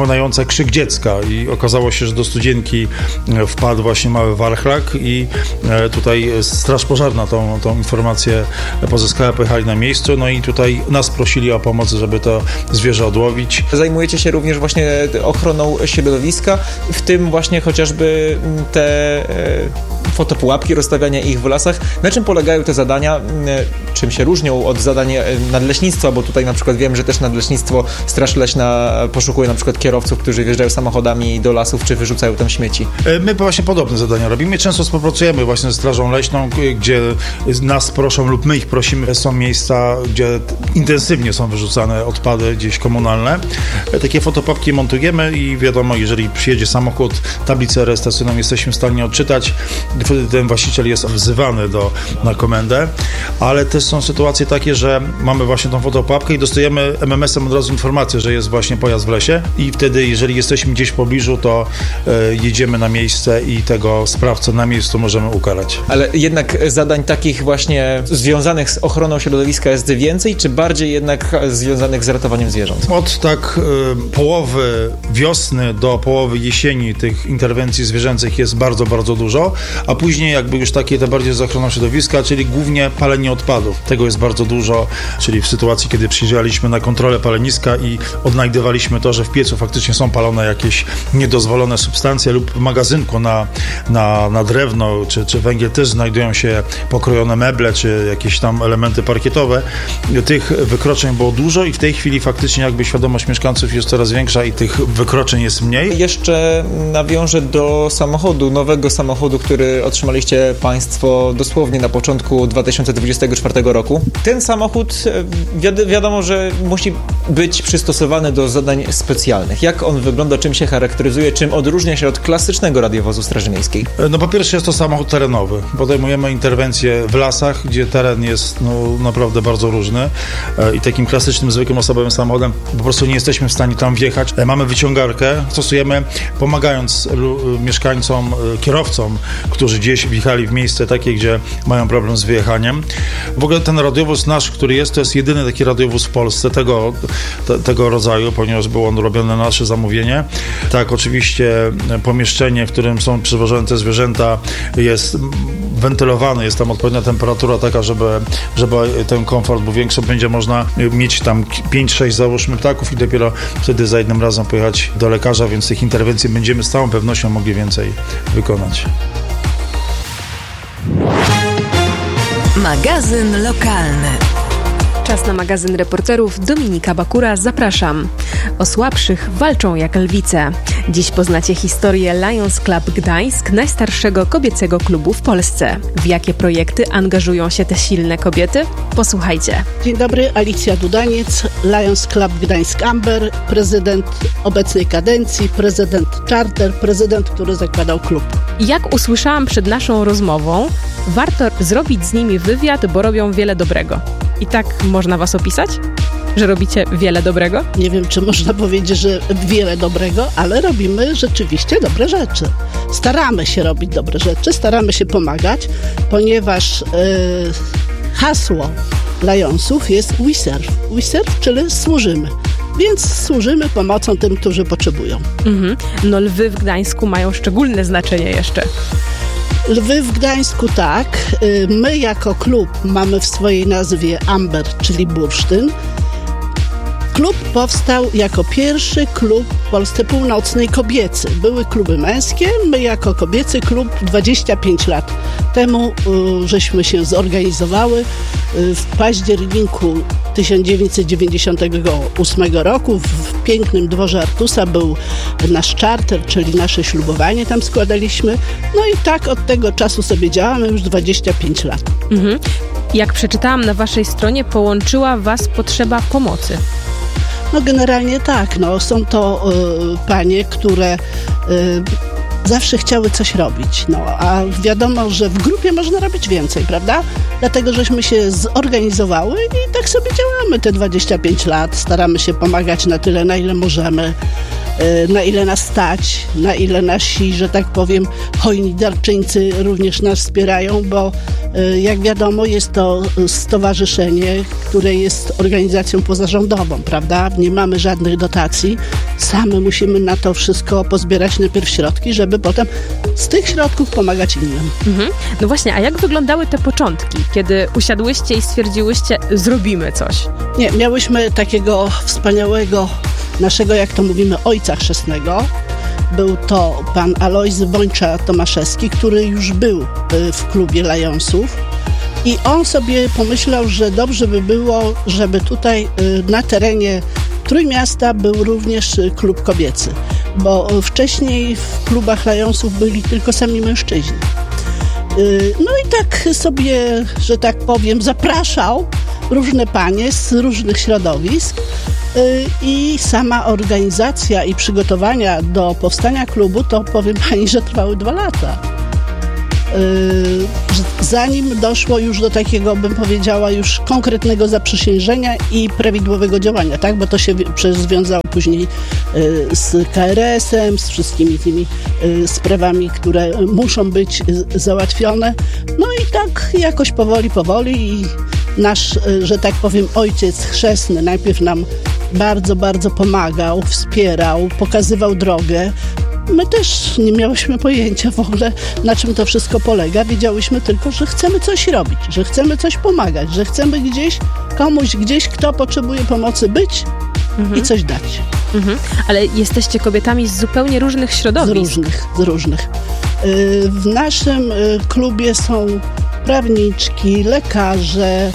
przypominająca krzyk dziecka i okazało się, że do studzienki wpadł właśnie mały warchlak i tutaj straż pożarna tą informację pozyskała, pojechali na miejscu, no i tutaj nas prosili o pomoc, żeby to zwierzę odłowić. Zajmujecie się również właśnie ochroną środowiska, w tym właśnie chociażby te fotopułapki, rozstawiania ich w lasach. Na czym polegają te zadania? Czym się różnią od zadań nadleśnictwa? Bo tutaj na przykład wiem, że też nadleśnictwo, Straż Leśna poszukuje na przykład kierowców, którzy wjeżdżają samochodami do lasów, czy wyrzucają tam śmieci. My właśnie podobne zadania robimy. Często współpracujemy właśnie ze Strażą Leśną, gdzie nas proszą lub my ich prosimy. Są miejsca, gdzie intensywnie są wyrzucane odpady gdzieś komunalne. Takie fotopułapki montujemy i wiadomo, jeżeli przyjedzie samochód, tablicę rejestracyjną jesteśmy w stanie odczytać. Wtedy ten właściciel jest wzywany na komendę, ale też są sytuacje takie, że mamy właśnie tą fotopułapkę i dostajemy MMS-em od razu informację, że jest właśnie pojazd w lesie i wtedy, jeżeli jesteśmy gdzieś w pobliżu, to jedziemy na miejsce i tego sprawcę na miejscu możemy ukarać. Ale jednak zadań takich właśnie związanych z ochroną środowiska jest więcej, czy bardziej jednak związanych z ratowaniem zwierząt? Od połowy wiosny do połowy jesieni tych interwencji zwierzęcych jest bardzo, bardzo dużo, a później jakby już takie te bardziej z ochroną środowiska, czyli głównie palenie odpadów. Tego jest bardzo dużo, czyli w sytuacji, kiedy przyjeżdżaliśmy na kontrolę paleniska i odnajdywaliśmy to, że w piecu faktycznie są palone jakieś niedozwolone substancje lub w magazynku na drewno czy węgiel też znajdują się pokrojone meble czy jakieś tam elementy parkietowe. Tych wykroczeń było dużo i w tej chwili faktycznie jakby świadomość mieszkańców jest coraz większa i tych wykroczeń jest mniej. Jeszcze nawiążę do nowego samochodu, który otrzymaliście Państwo dosłownie na początku 2024 roku. Ten samochód wiadomo, że musi być przystosowany do zadań specjalnych. Jak on wygląda, czym się charakteryzuje, czym odróżnia się od klasycznego radiowozu Straży Miejskiej? No po pierwsze jest to samochód terenowy. Podejmujemy interwencje w lasach, gdzie teren jest naprawdę bardzo różny i takim klasycznym, zwykłym osobowym samochodem po prostu nie jesteśmy w stanie tam wjechać. Mamy wyciągarkę, stosujemy pomagając mieszkańcom, kierowcom, którzy gdzieś wjechali w miejsce takie, gdzie mają problem z wyjechaniem. W ogóle ten radiowóz nasz, który jest, to jest jedyny taki radiowóz w Polsce tego rodzaju, ponieważ było on robione na nasze zamówienie. Tak, oczywiście pomieszczenie, w którym są przewożone te zwierzęta jest wentylowane, jest tam odpowiednia temperatura taka, żeby ten komfort był większy, będzie można mieć tam 5-6 załóżmy ptaków i dopiero wtedy za jednym razem pojechać do lekarza, więc tych interwencji będziemy z całą pewnością mogli więcej wykonać. Magazyn lokalny. Czas na magazyn reporterów. Dominika Bakura, zapraszam. O słabszych walczą jak lwice. Dziś poznacie historię Lions Club Gdańsk, najstarszego kobiecego klubu w Polsce. W jakie projekty angażują się te silne kobiety? Posłuchajcie. Dzień dobry, Alicja Dudaniec, Lions Club Gdańsk Amber, prezydent obecnej kadencji, prezydent charter, prezydent, który zakładał klub. Jak usłyszałam przed naszą rozmową, warto zrobić z nimi wywiad, bo robią wiele dobrego. I tak można was opisać? Że robicie wiele dobrego? Nie wiem, czy można powiedzieć, że wiele dobrego, ale robimy rzeczywiście dobre rzeczy. Staramy się robić dobre rzeczy, staramy się pomagać, ponieważ hasło Lionsów jest We Serve. We Serve, czyli służymy. Więc służymy pomocą tym, którzy potrzebują. No lwy w Gdańsku mają szczególne znaczenie jeszcze. Lwy w Gdańsku tak. My jako klub mamy w swojej nazwie Amber, czyli bursztyn. Klub powstał jako pierwszy klub w Polsce Północnej kobiecy. Były kluby męskie, my jako kobiecy klub 25 lat temu żeśmy się zorganizowały. W październiku 1998 roku w pięknym dworze Artusa był nasz charter, czyli nasze ślubowanie tam składaliśmy. No i tak od tego czasu sobie działamy już 25 lat. Jak przeczytałam na waszej stronie, połączyła was potrzeba pomocy. No generalnie tak, są to panie, które zawsze chciały coś robić, a wiadomo, że w grupie można robić więcej, prawda? Dlatego żeśmy się zorganizowały i tak sobie działamy te 25 lat, staramy się pomagać na tyle, na ile możemy, na ile nas stać, na ile nasi, że tak powiem, hojni darczyńcy również nas wspierają, bo jak wiadomo jest to stowarzyszenie, które jest organizacją pozarządową, prawda? Nie mamy żadnych dotacji, same musimy na to wszystko pozbierać najpierw środki, żeby potem z tych środków pomagać innym. No właśnie, a jak wyglądały te początki, kiedy usiadłyście i stwierdziłyście, zrobimy coś? Nie, miałyśmy takiego wspaniałego naszego, jak to mówimy, ojca chrzestnego. Był to pan Alojzy Bończa-Tomaszewski, który już był w klubie Lionsów. I on sobie pomyślał, że dobrze by było, żeby tutaj na terenie Trójmiasta był również klub kobiecy, bo wcześniej w klubach Lionsów byli tylko sami mężczyźni. No i tak sobie, że tak powiem, zapraszał różne panie z różnych środowisk i sama organizacja i przygotowania do powstania klubu, to powiem pani, że trwały 2 lata. Zanim doszło już do takiego, bym powiedziała, już konkretnego zaprzysiężenia i prawidłowego działania, tak? Bo to się związało później z KRS-em, z wszystkimi tymi sprawami, które muszą być załatwione. No i tak jakoś powoli i nasz, że tak powiem, ojciec chrzestny najpierw nam bardzo, bardzo pomagał, wspierał, pokazywał drogę. My też nie miałyśmy pojęcia w ogóle, na czym to wszystko polega. Wiedziałyśmy tylko, że chcemy coś robić, że chcemy coś pomagać, że chcemy gdzieś komuś, kto potrzebuje pomocy być i coś dać. Ale jesteście kobietami z zupełnie różnych środowisk. Z różnych. W naszym klubie są prawniczki, lekarze,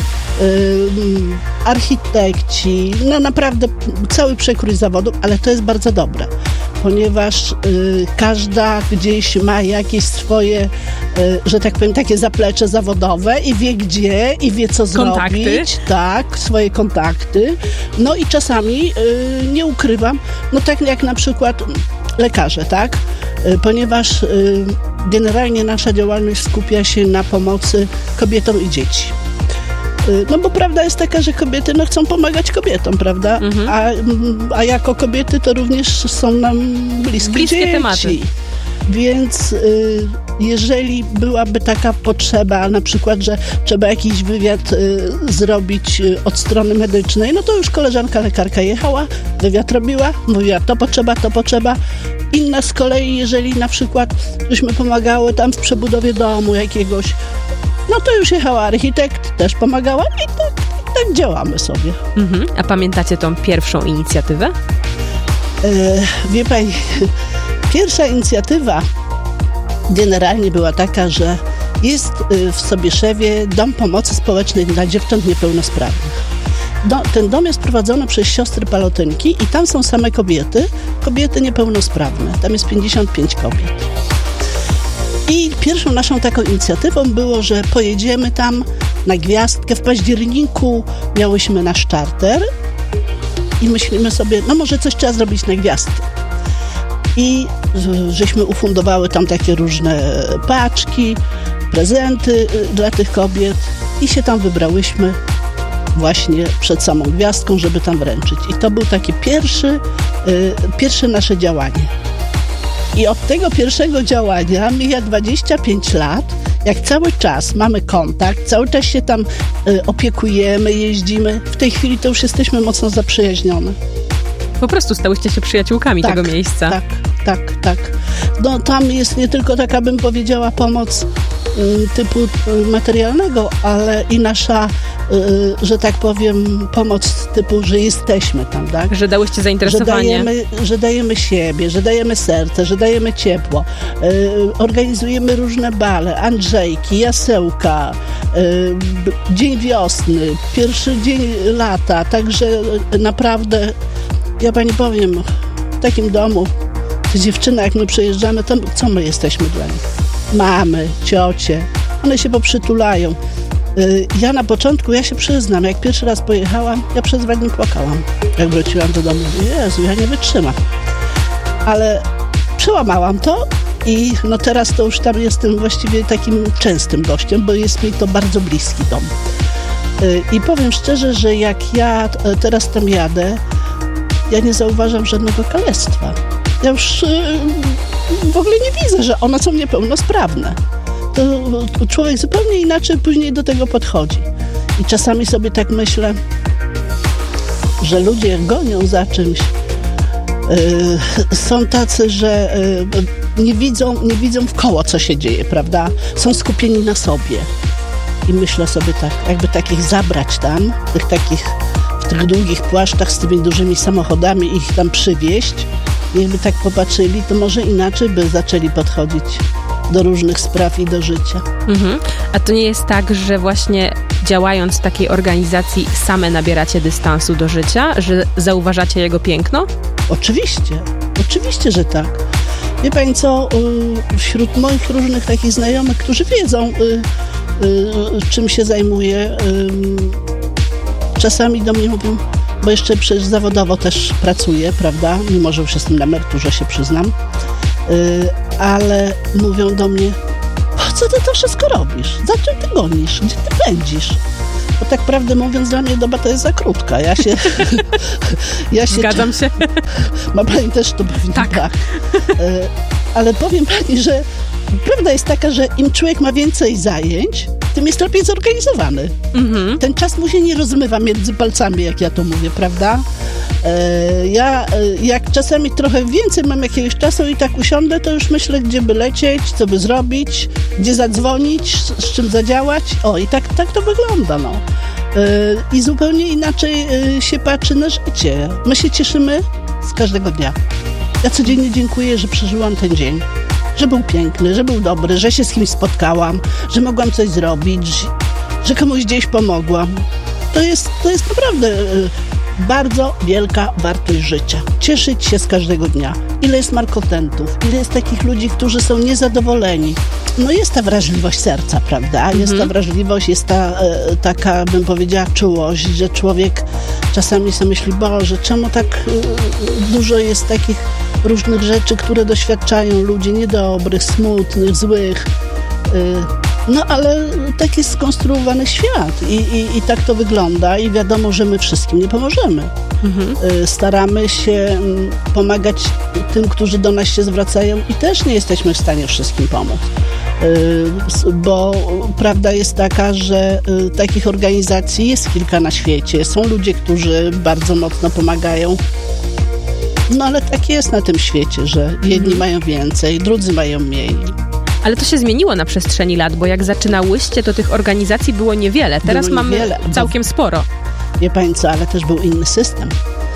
architekci, no naprawdę cały przekrój zawodów, ale to jest bardzo dobre, ponieważ każda gdzieś ma jakieś swoje, że tak powiem, takie zaplecze zawodowe i wie gdzie, i wie co zrobić. Tak, swoje kontakty. No i czasami, nie ukrywam, no tak jak na przykład lekarze, tak? Ponieważ generalnie nasza działalność skupia się na pomocy kobietom i dzieci. No bo prawda jest taka, że kobiety chcą pomagać kobietom, prawda? A jako kobiety to również są nam bliskie dzieci. Tematy. Więc jeżeli byłaby taka potrzeba, na przykład, że trzeba jakiś wywiad zrobić od strony medycznej, no to już koleżanka lekarka jechała, wywiad robiła, mówiła to potrzeba. Inna z kolei, jeżeli na przykład żeśmy pomagały tam w przebudowie domu jakiegoś, no to już jechała architekt, też pomagała i tak działamy sobie. A pamiętacie tą pierwszą inicjatywę? Wie pani, pierwsza inicjatywa generalnie była taka, że jest w Sobieszewie Dom Pomocy Społecznej dla dziewcząt niepełnosprawnych. Ten dom jest prowadzony przez siostry Palotynki i tam są same kobiety niepełnosprawne. Tam jest 55 kobiet. I pierwszą naszą taką inicjatywą było, że pojedziemy tam na gwiazdkę. W październiku miałyśmy nasz czarter i myślimy sobie, no może coś trzeba zrobić na gwiazdkę. I żeśmy ufundowały tam takie różne paczki, prezenty dla tych kobiet i się tam wybrałyśmy właśnie przed samą gwiazdką, żeby tam wręczyć. I to był takie pierwsze nasze działanie. I od tego pierwszego działania mija 25 lat, jak cały czas mamy kontakt, cały czas się tam opiekujemy, jeździmy. W tej chwili to już jesteśmy mocno zaprzyjaźnione. Po prostu stałyście się przyjaciółkami tego miejsca. Tak. No tam jest nie tylko taka, bym powiedziała, pomoc typu materialnego, ale i nasza, że tak powiem, pomoc typu, że jesteśmy tam, tak? Że dałyście zainteresowanie. Że dajemy siebie, że dajemy serce, że dajemy ciepło. Organizujemy różne bale, Andrzejki, Jasełka, Dzień Wiosny, pierwszy dzień lata, także naprawdę, ja pani powiem, w takim domu, te dziewczyny, jak my przyjeżdżamy, to co my jesteśmy dla nich? Mamy, ciocie, one się poprzytulają. Ja na początku, ja się przyznam, jak pierwszy raz pojechałam, ja przez 2 dni płakałam. Jak wróciłam do domu, Jezu, ja nie wytrzymam. Ale przełamałam to i no teraz to już tam jestem właściwie takim częstym gościem, bo jest mi to bardzo bliski dom. I powiem szczerze, że jak ja teraz tam jadę, ja nie zauważam żadnego kalectwa. Ja już w ogóle nie widzę, że one są niepełnosprawne. To człowiek zupełnie inaczej później do tego podchodzi. I czasami sobie tak myślę, że ludzie gonią za czymś, Są tacy, że nie widzą w koło, co się dzieje, prawda? Są skupieni na sobie. I myślę sobie tak, jakby takich zabrać tam, w tych długich płaszczach z tymi dużymi samochodami i ich tam przywieźć, jakby tak popatrzyli, to może inaczej by zaczęli podchodzić do różnych spraw i do życia. A to nie jest tak, że właśnie działając w takiej organizacji same nabieracie dystansu do życia, że zauważacie jego piękno? Oczywiście, że tak. Wie pani co, wśród moich różnych takich znajomych, którzy wiedzą, czym się zajmuję, czasami do mnie mówią, bo jeszcze przecież zawodowo też pracuję, prawda, mimo że już jestem na emeryturze, się przyznam, ale mówią do mnie, po co ty to wszystko robisz? Za czym ty gonisz? Gdzie ty pędzisz? Bo tak prawdę mówiąc, dla mnie doba to jest za krótka. Ja się Zgadzam się. Ma pani też to pewnie tak. Ale powiem pani, że prawda jest taka, że im człowiek ma więcej zajęć, tym jest lepiej zorganizowany. Ten czas mu się nie rozmywa między palcami, jak ja to mówię, prawda? Ja jak czasami trochę więcej mam jakiegoś czasu i tak usiądę, to już myślę, gdzie by lecieć, co by zrobić, gdzie zadzwonić, z czym zadziałać. O, i tak to wygląda, no. I zupełnie inaczej się patrzy na życie. My się cieszymy z każdego dnia. Ja codziennie dziękuję, że przeżyłam ten dzień. Że był piękny, że był dobry, że się z kimś spotkałam, że mogłam coś zrobić, że komuś gdzieś pomogłam. To jest naprawdę bardzo wielka wartość życia. Cieszyć się z każdego dnia. Ile jest malkontentów, ile jest takich ludzi, którzy są niezadowoleni. No jest ta wrażliwość serca, prawda? Jest ta wrażliwość, jest ta taka, bym powiedziała, czułość, że człowiek czasami sobie myśli, Boże, czemu tak dużo jest takich różnych rzeczy, które doświadczają ludzie niedobrych, smutnych, złych. No ale tak jest skonstruowany świat i tak to wygląda i wiadomo, że my wszystkim nie pomożemy. Staramy się pomagać tym, którzy do nas się zwracają i też nie jesteśmy w stanie wszystkim pomóc. Bo prawda jest taka, że takich organizacji jest kilka na świecie. Są ludzie, którzy bardzo mocno pomagają. No ale tak jest na tym świecie, że jedni mają więcej, drudzy mają mniej. Ale to się zmieniło na przestrzeni lat, bo jak zaczynałyście, to tych organizacji było niewiele. Teraz mamy całkiem sporo. Wie pani co, ale też był inny system.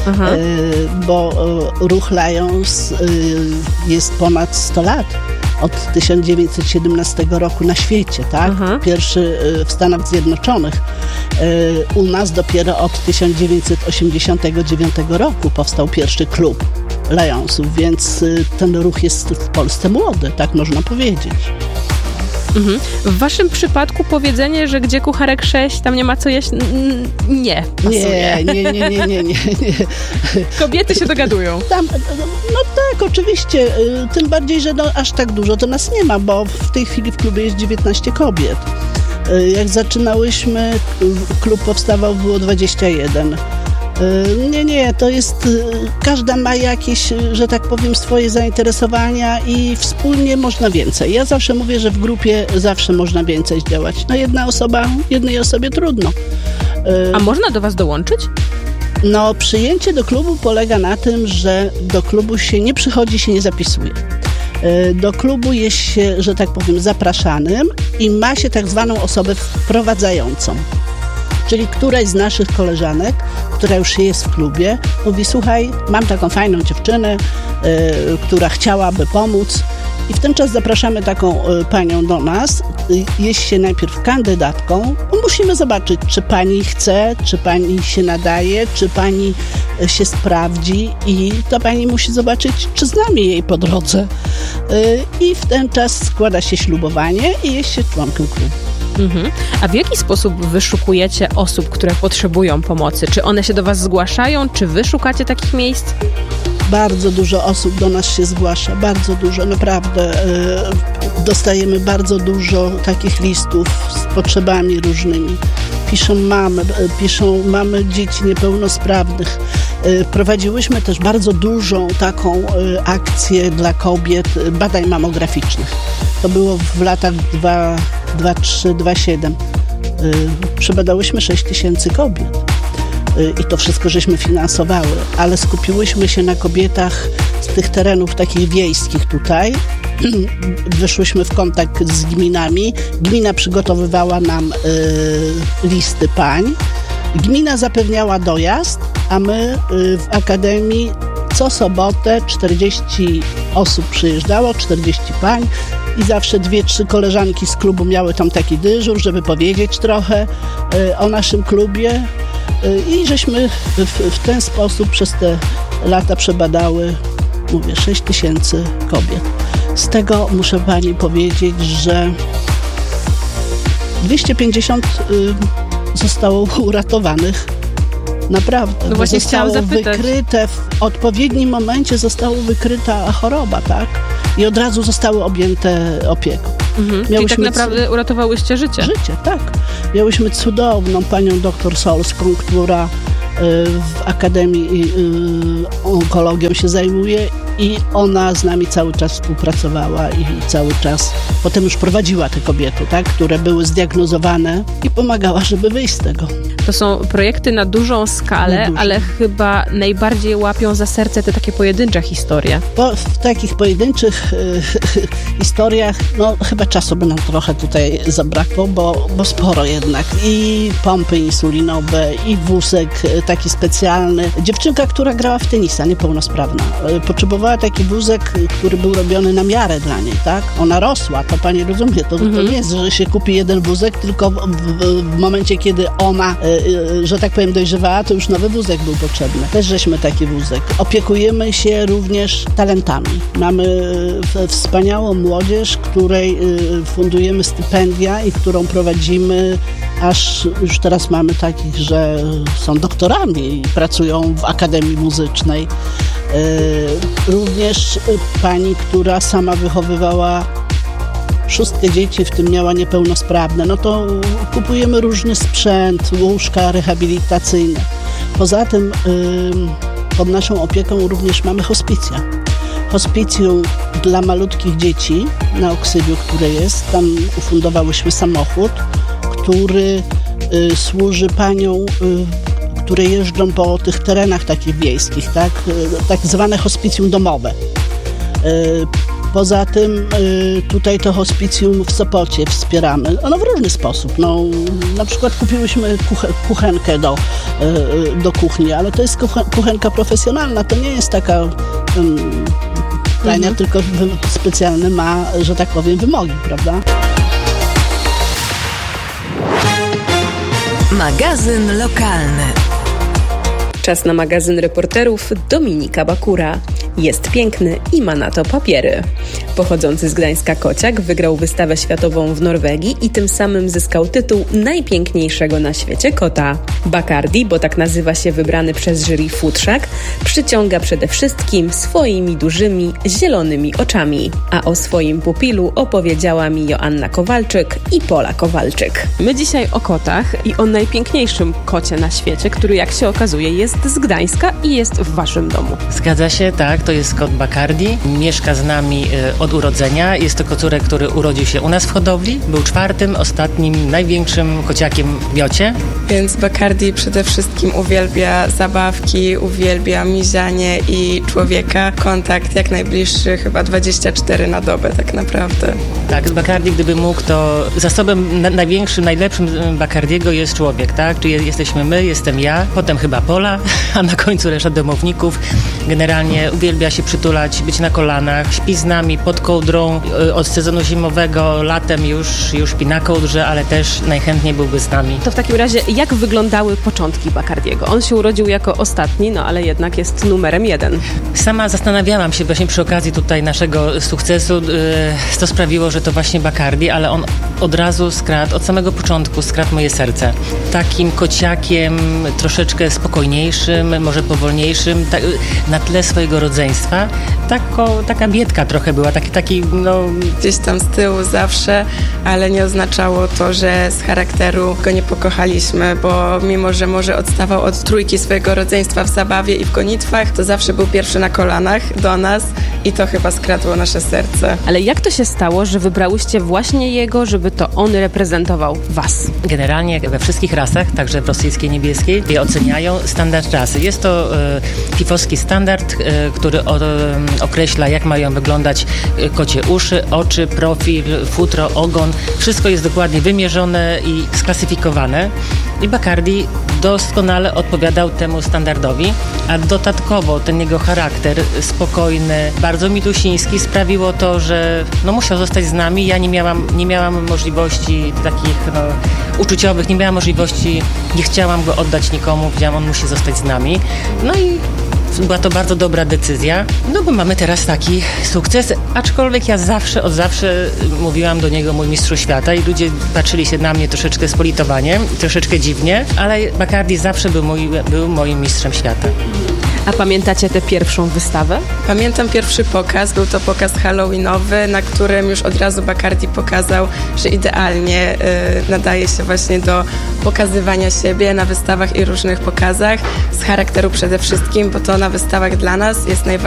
Bo ruch Lions jest ponad 100 lat. Od 1917 roku na świecie, tak? Pierwszy w Stanach Zjednoczonych. U nas dopiero od 1989 roku powstał pierwszy klub Lionsów, więc ten ruch jest w Polsce młody, tak można powiedzieć. W waszym przypadku powiedzenie, że gdzie kucharek 6, tam nie ma co jeść, nie pasuje. Nie. Kobiety się dogadują. Tam, no tak, oczywiście. Tym bardziej, że aż tak dużo to nas nie ma, bo w tej chwili w klubie jest 19 kobiet. Jak zaczynałyśmy, klub powstawał, było 21. Nie, to jest, każda ma jakieś, że tak powiem, swoje zainteresowania i wspólnie można więcej. Ja zawsze mówię, że w grupie zawsze można więcej zdziałać. No jednej osobie trudno. A można do was dołączyć? No, przyjęcie do klubu polega na tym, że do klubu się nie przychodzi, się nie zapisuje. Do klubu jest się, że tak powiem, zapraszanym i ma się tak zwaną osobę wprowadzającą. Czyli któraś z naszych koleżanek, która już jest w klubie, mówi, słuchaj, mam taką fajną dziewczynę, która chciałaby pomóc i w ten czas zapraszamy taką panią do nas. Jest się najpierw kandydatką, musimy zobaczyć, czy pani chce, czy pani się nadaje, czy pani się sprawdzi i ta pani musi zobaczyć, czy znamy jej po drodze. I w ten czas składa się ślubowanie i jest się członkiem klubu. A w jaki sposób wyszukujecie osób, które potrzebują pomocy? Czy one się do was zgłaszają? Czy wy szukacie takich miejsc? Bardzo dużo osób do nas się zgłasza, bardzo dużo, naprawdę. Dostajemy bardzo dużo takich listów z potrzebami różnymi. Piszą mamy dzieci niepełnosprawnych. Prowadziłyśmy też bardzo dużą taką akcję dla kobiet badań mamograficznych. To było w latach 2003-2007. Przebadałyśmy 6 000 kobiet. i to wszystko żeśmy finansowały, ale skupiłyśmy się na kobietach z tych terenów takich wiejskich tutaj. Wyszłyśmy w kontakt z gminami. Gmina przygotowywała nam listy pań. Gmina zapewniała dojazd, a my w Akademii co sobotę 40 osób przyjeżdżało, 40 pań i zawsze 2-3 koleżanki z klubu miały tam taki dyżur, żeby powiedzieć trochę o naszym klubie i żeśmy w ten sposób przez te lata przebadały, mówię, 6 000 kobiet. Z tego muszę pani powiedzieć, że 250 zostało uratowanych. Naprawdę. No właśnie zostało chciałam zapytać. wykryte, w odpowiednim momencie została wykryta choroba, tak? I od razu zostały objęte opieką. Czyli tak naprawdę uratowałyście życie. Życie, tak. Miałyśmy cudowną panią doktor Solską, która w Akademii onkologią się zajmuje i ona z nami cały czas współpracowała i cały czas potem już prowadziła te kobiety, tak, które były zdiagnozowane i pomagała, żeby wyjść z tego. To są projekty na dużą skalę, ale chyba najbardziej łapią za serce te takie pojedyncze historie. W takich pojedynczych historiach, no chyba czasu by nam trochę tutaj zabrakło, bo sporo jednak. I pompy insulinowe, i wózek taki specjalny. Dziewczynka, która grała w tenisa, niepełnosprawna, potrzebowała taki wózek, który był robiony na miarę dla niej, tak? Ona rosła, to pani rozumie, to nie jest, że się kupi jeden wózek, tylko w momencie, kiedy ona, że tak powiem, dojrzewała, to już nowy wózek był potrzebny. Też żeśmy taki wózek. Opiekujemy się również talentami. Mamy wspaniałą młodzież, której fundujemy stypendia i którą prowadzimy, aż już teraz mamy takich, że są doktorami i pracują w Akademii Muzycznej. Również pani, która sama wychowywała 6 dzieci, w tym miała niepełnosprawne, no to kupujemy różny sprzęt, łóżka rehabilitacyjne. Poza tym pod naszą opieką również mamy hospicja. Hospicjum dla malutkich dzieci na Oksywiu, które jest. Tam ufundowałyśmy samochód, który służy paniom, które jeżdżą po tych terenach takich wiejskich, tak zwane hospicjum domowe. Poza tym tutaj to hospicjum w Sopocie wspieramy. Ono w różny sposób. No, na przykład kupiłyśmy kuchenkę do kuchni, ale to jest kuchenka profesjonalna. To nie jest taka tania, tylko specjalny ma, że tak powiem, wymogi, prawda? Magazyn lokalny. Czas na magazyn reporterów Dominika Bakura. Jest piękny i ma na to papiery. Pochodzący z Gdańska kociak wygrał wystawę światową w Norwegii i tym samym zyskał tytuł najpiękniejszego na świecie kota. Bacardi, bo tak nazywa się wybrany przez jury futrzak, przyciąga przede wszystkim swoimi dużymi, zielonymi oczami. A o swoim pupilu opowiedziała mi Joanna Kowalczyk i Pola Kowalczyk. My dzisiaj o kotach i o najpiękniejszym kocie na świecie, który jak się okazuje jest z Gdańska i jest w waszym domu. Zgadza się, tak, to jest kot Bacardi. Mieszka z nami od urodzenia. Jest to kocurek, który urodził się u nas w hodowli. Był 4., ostatnim, największym kociakiem w Miocie. Więc Bacardi przede wszystkim uwielbia zabawki, uwielbia mizianie i człowieka. Kontakt jak najbliższy, chyba 24 na dobę tak naprawdę. Tak, z Bacardi, gdyby mógł, to zasobem największym, najlepszym Bacardiego jest człowiek, tak? Czyli jesteśmy my, jestem ja, potem chyba Pola, a na końcu reszta domowników. Generalnie uwielbia się przytulać, być na kolanach, śpi z nami pod kołdrą. Od sezonu zimowego, latem już śpi na kołdrze, ale też najchętniej byłby z nami. To w takim razie, jak wyglądały początki Bacardiego? On się urodził jako ostatni, no ale jednak jest numerem 1. Sama zastanawiałam się właśnie przy okazji tutaj naszego sukcesu, co sprawiło, że to właśnie Bacardi, ale on od razu skradł, od samego początku skradł moje serce. Takim kociakiem troszeczkę spokojniejszym, może powolniejszym, na tle swojego rodzeństwa. taka biedka trochę była, taki gdzieś tam z tyłu zawsze, ale nie oznaczało to, że z charakteru go nie pokochaliśmy, bo mimo, że może odstawał od trójki swojego rodzeństwa w zabawie i w gonitwach, to zawsze był pierwszy na kolanach do nas i to chyba skradło nasze serce. Ale jak to się stało, że wybrałyście właśnie jego, żeby to on reprezentował was? Generalnie we wszystkich rasach, także w rosyjskiej niebieskiej, je oceniają standard rasy. Jest to fifowski standard, który określa, jak mają wyglądać kocie uszy, oczy, profil, futro, ogon. Wszystko jest dokładnie wymierzone i sklasyfikowane. I Bacardi doskonale odpowiadał temu standardowi, a dodatkowo ten jego charakter spokojny, bardzo milusiński sprawiło to, że musiał zostać z nami. Ja nie miałam możliwości takich uczuciowych, nie miałam możliwości, nie chciałam go oddać nikomu, wiedziałam, on musi zostać z nami. No i była to bardzo dobra decyzja, bo mamy teraz taki sukces, aczkolwiek ja od zawsze mówiłam do niego mój mistrzu świata i ludzie patrzyli się na mnie troszeczkę z politowaniem, troszeczkę dziwnie, ale Bacardi zawsze był moim mistrzem świata. A pamiętacie tę pierwszą wystawę? Pamiętam pierwszy pokaz, był to pokaz halloweenowy, na którym już od razu Bacardi pokazał, że idealnie nadaje się właśnie do pokazywania siebie na wystawach i różnych pokazach, z charakteru przede wszystkim, bo to na wystawach dla nas jest najważniejsze.